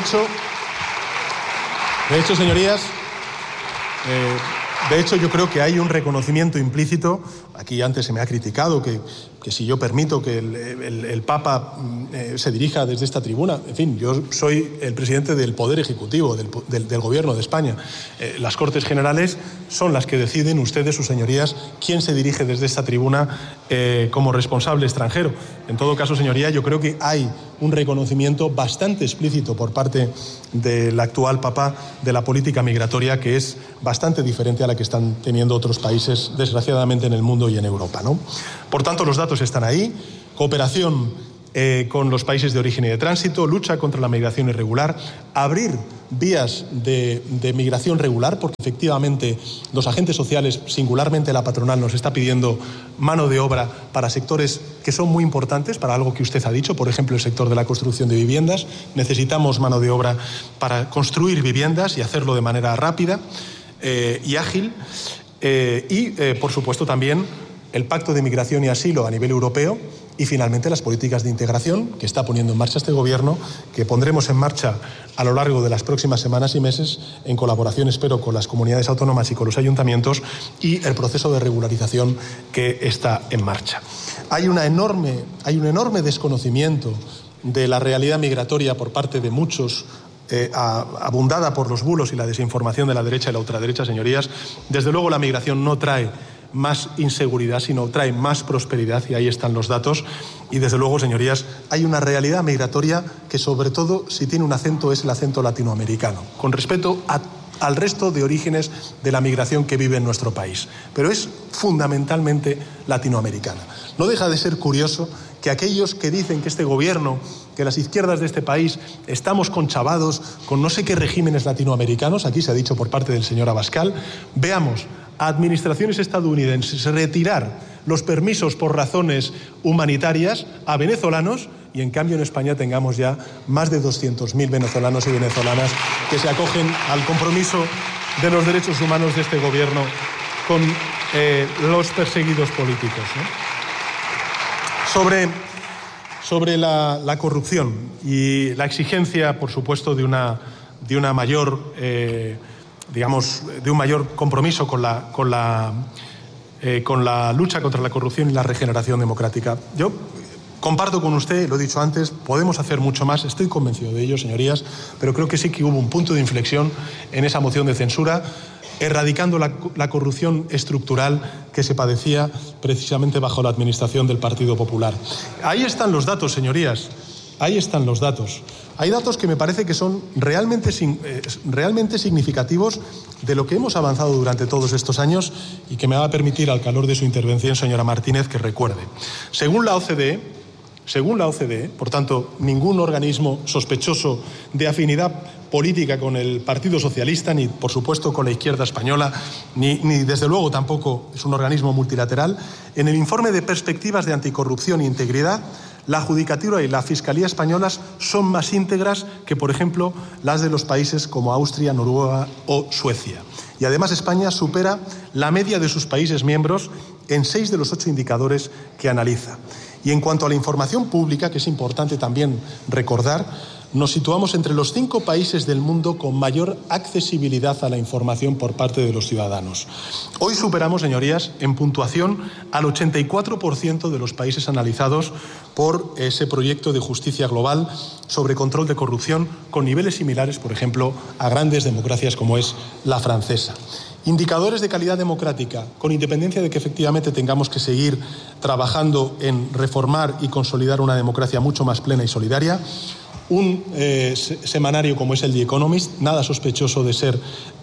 S7: hecho, señorías, yo creo que hay un reconocimiento implícito. Aquí antes se me ha criticado que que si yo permito que el Papa se dirija desde esta tribuna, en fin, yo soy el presidente del Poder Ejecutivo, del Gobierno de España. Las Cortes Generales son las que deciden, ustedes, sus señorías, quién se dirige desde esta tribuna como responsable extranjero. En todo caso, señoría, yo creo que hay un reconocimiento bastante explícito por parte del actual Papa de la política migratoria, que es bastante diferente a la que están teniendo otros países, desgraciadamente, en el mundo y en Europa, ¿no? Por tanto, los datos están ahí. Cooperación con los países de origen y de tránsito, lucha contra la migración irregular, abrir vías de migración regular, porque efectivamente los agentes sociales, singularmente la patronal, nos está pidiendo mano de obra para sectores que son muy importantes, para algo que usted ha dicho, por ejemplo, el sector de la construcción de viviendas. Necesitamos mano de obra para construir viviendas y hacerlo de manera rápida y ágil. Por supuesto, también el Pacto de Migración y Asilo a nivel europeo y, finalmente, las políticas de integración que está poniendo en marcha este Gobierno, que pondremos en marcha a lo largo de las próximas semanas y meses, en colaboración, espero, con las comunidades autónomas y con los ayuntamientos, y el proceso de regularización que está en marcha. Hay un enorme desconocimiento de la realidad migratoria por parte de muchos, abundada por los bulos y la desinformación de la derecha y la ultraderecha, señorías. Desde luego, la migración no trae más inseguridad, sino trae más prosperidad, y ahí están los datos. Y desde luego, señorías, hay una realidad migratoria que, sobre todo, si tiene un acento, es el acento latinoamericano, con respecto al resto de orígenes de la migración que vive en nuestro país, pero es fundamentalmente latinoamericana. No deja de ser curioso que aquellos que dicen que este Gobierno, que las izquierdas de este país estamos conchavados con no sé qué regímenes latinoamericanos, aquí se ha dicho por parte del señor Abascal, veamos a administraciones estadounidenses retirar los permisos por razones humanitarias a venezolanos, y en cambio en España tengamos ya más de 200.000 venezolanos y venezolanas que se acogen al compromiso de los derechos humanos de este Gobierno con los perseguidos políticos, ¿no? Sobre la corrupción y la exigencia, por supuesto, de una mayor de un mayor compromiso con la lucha contra la corrupción y la regeneración democrática. Yo comparto con usted, lo he dicho antes, podemos hacer mucho más, estoy convencido de ello, señorías, pero creo que sí que hubo un punto de inflexión en esa moción de censura, erradicando la corrupción estructural que se padecía precisamente bajo la administración del Partido Popular. Ahí están los datos, señorías, ahí están los datos. Hay datos que me parece que son realmente significativos de lo que hemos avanzado durante todos estos años y que me va a permitir, al calor de su intervención, señora Martínez, que recuerde. Según la OCDE, por tanto, ningún organismo sospechoso de afinidad política con el Partido Socialista, ni por supuesto con la izquierda española, ni desde luego tampoco es un organismo multilateral, en el informe de perspectivas de anticorrupción e integridad, la Judicatura y la Fiscalía españolas son más íntegras que, por ejemplo, las de los países como Austria, Noruega o Suecia. Y además España supera la media de sus países miembros en 6 de los 8 indicadores que analiza. Y en cuanto a la información pública, que es importante también recordar, nos situamos entre los 5 países del mundo con mayor accesibilidad a la información por parte de los ciudadanos. Hoy superamos, señorías, en puntuación al 84% de los países analizados por ese proyecto de justicia global sobre control de corrupción, con niveles similares, por ejemplo, a grandes democracias como es la francesa. Indicadores de calidad democrática, con independencia de que efectivamente tengamos que seguir trabajando en reformar y consolidar una democracia mucho más plena y solidaria. Un semanario como es el The Economist, nada sospechoso de ser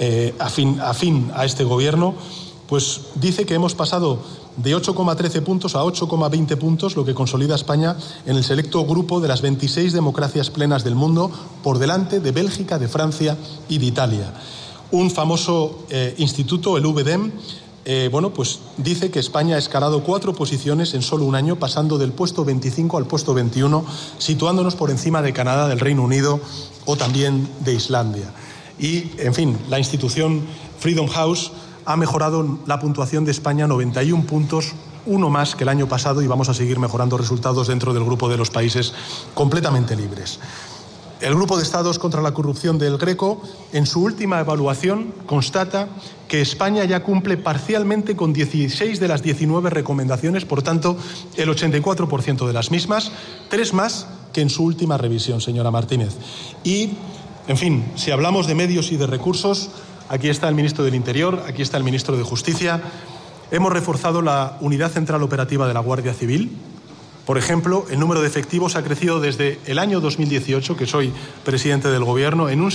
S7: afín a este Gobierno, pues dice que hemos pasado de 8,13 puntos a 8,20 puntos, lo que consolida a España en el selecto grupo de las 26 democracias plenas del mundo, por delante de Bélgica, de Francia y de Italia. Un famoso instituto, el VDEM, pues dice que España ha escalado 4 posiciones en solo un año, pasando del puesto 25 al puesto 21, situándonos por encima de Canadá, del Reino Unido o también de Islandia. Y, en fin, la institución Freedom House ha mejorado la puntuación de España 91 puntos, uno más que el año pasado, y vamos a seguir mejorando resultados dentro del grupo de los países completamente libres. El Grupo de Estados contra la Corrupción del Greco, en su última evaluación, constata que España ya cumple parcialmente con 16 de las 19 recomendaciones, por tanto, el 84% de las mismas, 3 más que en su última revisión, señora Martínez. Y, en fin, si hablamos de medios y de recursos, aquí está el ministro del Interior, aquí está el ministro de Justicia. Hemos reforzado la Unidad Central Operativa de la Guardia Civil. Por ejemplo, el número de efectivos ha crecido desde el año 2018, que soy presidente del Gobierno, en un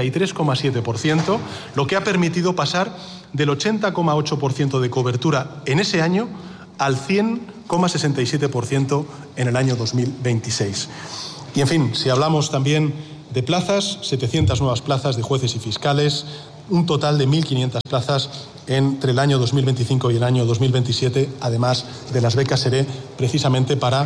S7: 73,7%, lo que ha permitido pasar del 80,8% de cobertura en ese año al 100,67% en el año 2026. Y, en fin, si hablamos también de plazas, 700 nuevas plazas de jueces y fiscales, un total de 1.500 plazas entre el año 2025 y el año 2027, además de las becas SERE, precisamente para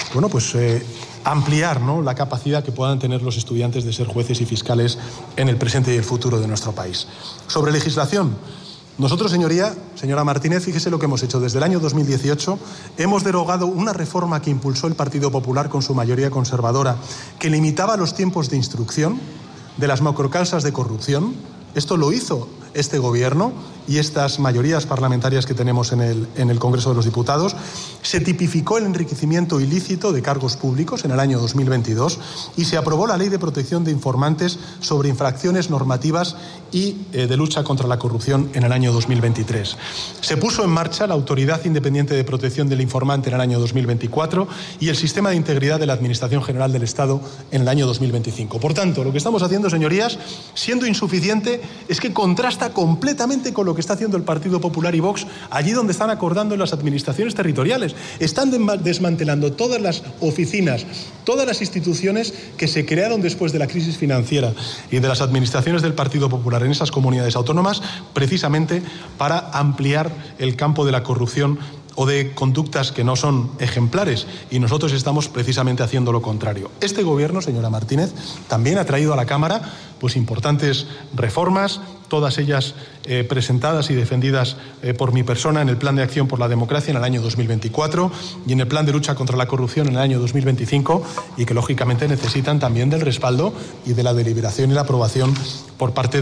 S7: ampliar, ¿no?, la capacidad que puedan tener los estudiantes de ser jueces y fiscales en el presente y el futuro de nuestro país. Sobre legislación, nosotros, señora Martínez, fíjese lo que hemos hecho. Desde el año 2018 hemos derogado una reforma que impulsó el Partido Popular con su mayoría conservadora, que limitaba los tiempos de instrucción de las macrocausas de corrupción. Esto lo hizo este Gobierno y estas mayorías parlamentarias que tenemos en el Congreso de los Diputados. Se tipificó el enriquecimiento ilícito de cargos públicos en el año 2022 y se aprobó la Ley de Protección de Informantes sobre infracciones normativas y de lucha contra la corrupción en el año 2023. Se puso en marcha la Autoridad Independiente de Protección del Informante en el año 2024 y el Sistema de Integridad de la Administración General del Estado en el año 2025. Por tanto, lo que estamos haciendo, señorías, siendo insuficiente, es que contrasta completamente con lo que está haciendo el Partido Popular y Vox allí donde están acordando en las administraciones territoriales. Están desmantelando todas las oficinas, todas las instituciones que se crearon después de la crisis financiera y de las administraciones del Partido Popular en esas comunidades autónomas, precisamente para ampliar el campo de la corrupción o de conductas que no son ejemplares, y nosotros estamos precisamente haciendo lo contrario. Este Gobierno, señora Martínez, también ha traído a la Cámara importantes reformas, todas ellas presentadas y defendidas por mi persona en el Plan de Acción por la Democracia en el año 2024 y en el Plan de Lucha contra la Corrupción en el año 2025, y que lógicamente necesitan también del respaldo y de la deliberación y la aprobación por parte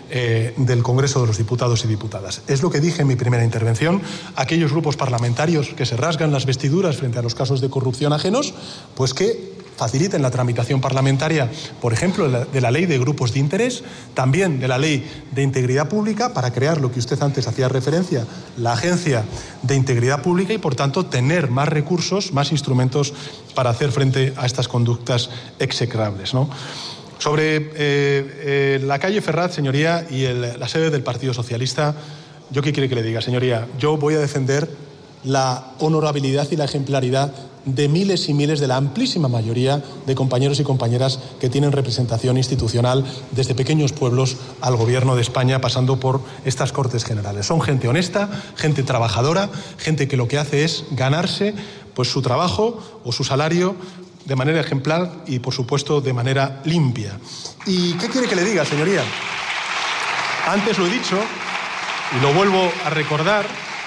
S7: del Congreso de los Diputados y Diputadas. Es lo que dije en mi primera intervención. Aquellos grupos parlamentarios que se rasgan las vestiduras frente a los casos de corrupción ajenos, pues que faciliten la tramitación parlamentaria, por ejemplo, de la ley de grupos de interés, también de la ley de integridad pública, para crear lo que usted antes hacía referencia, la Agencia de Integridad Pública, y por tanto tener más recursos, más instrumentos para hacer frente a estas conductas execrables, ¿no? Sobre la calle Ferraz, señoría, y la sede del Partido Socialista, ¿yo qué quiere que le diga, señoría? Yo voy a defender la honorabilidad y la ejemplaridad de miles y miles de la amplísima mayoría de compañeros y compañeras que tienen representación institucional desde pequeños pueblos al Gobierno de España, pasando por estas Cortes Generales. Son gente honesta, gente trabajadora, gente que lo que hace es ganarse su trabajo o su salario de manera ejemplar y, por supuesto, de manera limpia. ¿Y qué quiere que le diga, señoría? Antes lo he dicho y lo vuelvo a recordar,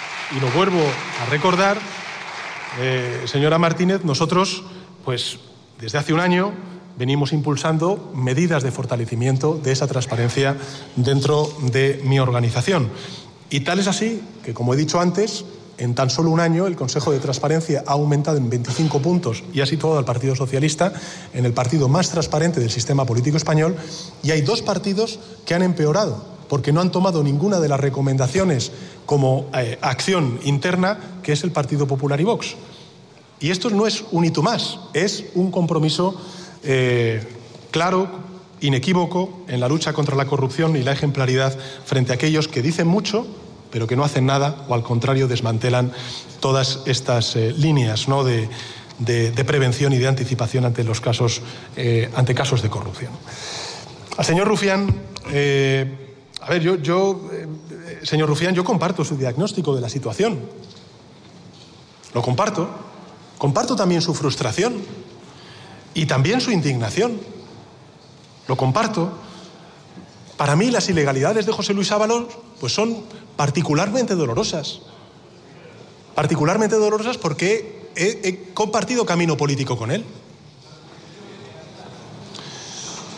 S7: señora Martínez, nosotros, desde hace un año venimos impulsando medidas de fortalecimiento de esa transparencia dentro de mi organización. Y tal es así que, como he dicho antes, en tan solo un año el Consejo de Transparencia ha aumentado en 25 puntos y ha situado al Partido Socialista en el partido más transparente del sistema político español, y hay 2 partidos que han empeorado, porque no han tomado ninguna de las recomendaciones como acción interna, que es el Partido Popular y Vox. Y esto no es un y tú más, es un compromiso claro, inequívoco, en la lucha contra la corrupción y la ejemplaridad frente a aquellos que dicen mucho, pero que no hacen nada, o al contrario desmantelan todas estas líneas, ¿no?, de prevención y de anticipación ante casos de corrupción. Al señor Rufián, señor Rufián, yo comparto su diagnóstico de la situación. Lo comparto. Comparto también su frustración y también su indignación. Lo comparto. Para mí las ilegalidades de José Luis Ábalos son particularmente dolorosas. Particularmente dolorosas porque he compartido camino político con él.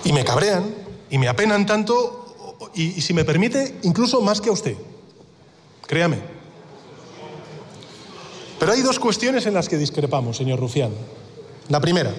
S7: Y me cabrean y me apenan tanto, y si me permite, incluso más que a usted. Créame. Pero hay dos cuestiones en las que discrepamos, señor Rufián. La primera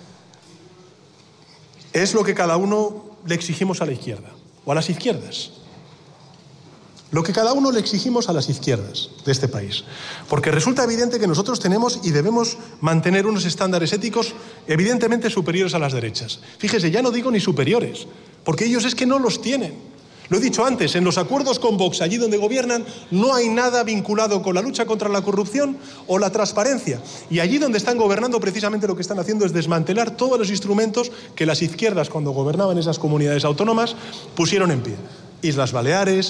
S7: es lo que cada uno le exigimos a la izquierda, o a las izquierdas. Lo que cada uno le exigimos a las izquierdas de este país. Porque resulta evidente que nosotros tenemos y debemos mantener unos estándares éticos evidentemente superiores a las derechas. Fíjese, ya no digo ni superiores, porque ellos es que no los tienen. Lo he dicho antes, en los acuerdos con Vox, allí donde gobiernan, no hay nada vinculado con la lucha contra la corrupción o la transparencia. Y allí donde están gobernando, precisamente lo que están haciendo es desmantelar todos los instrumentos que las izquierdas, cuando gobernaban esas comunidades autónomas, pusieron en pie. Islas Baleares,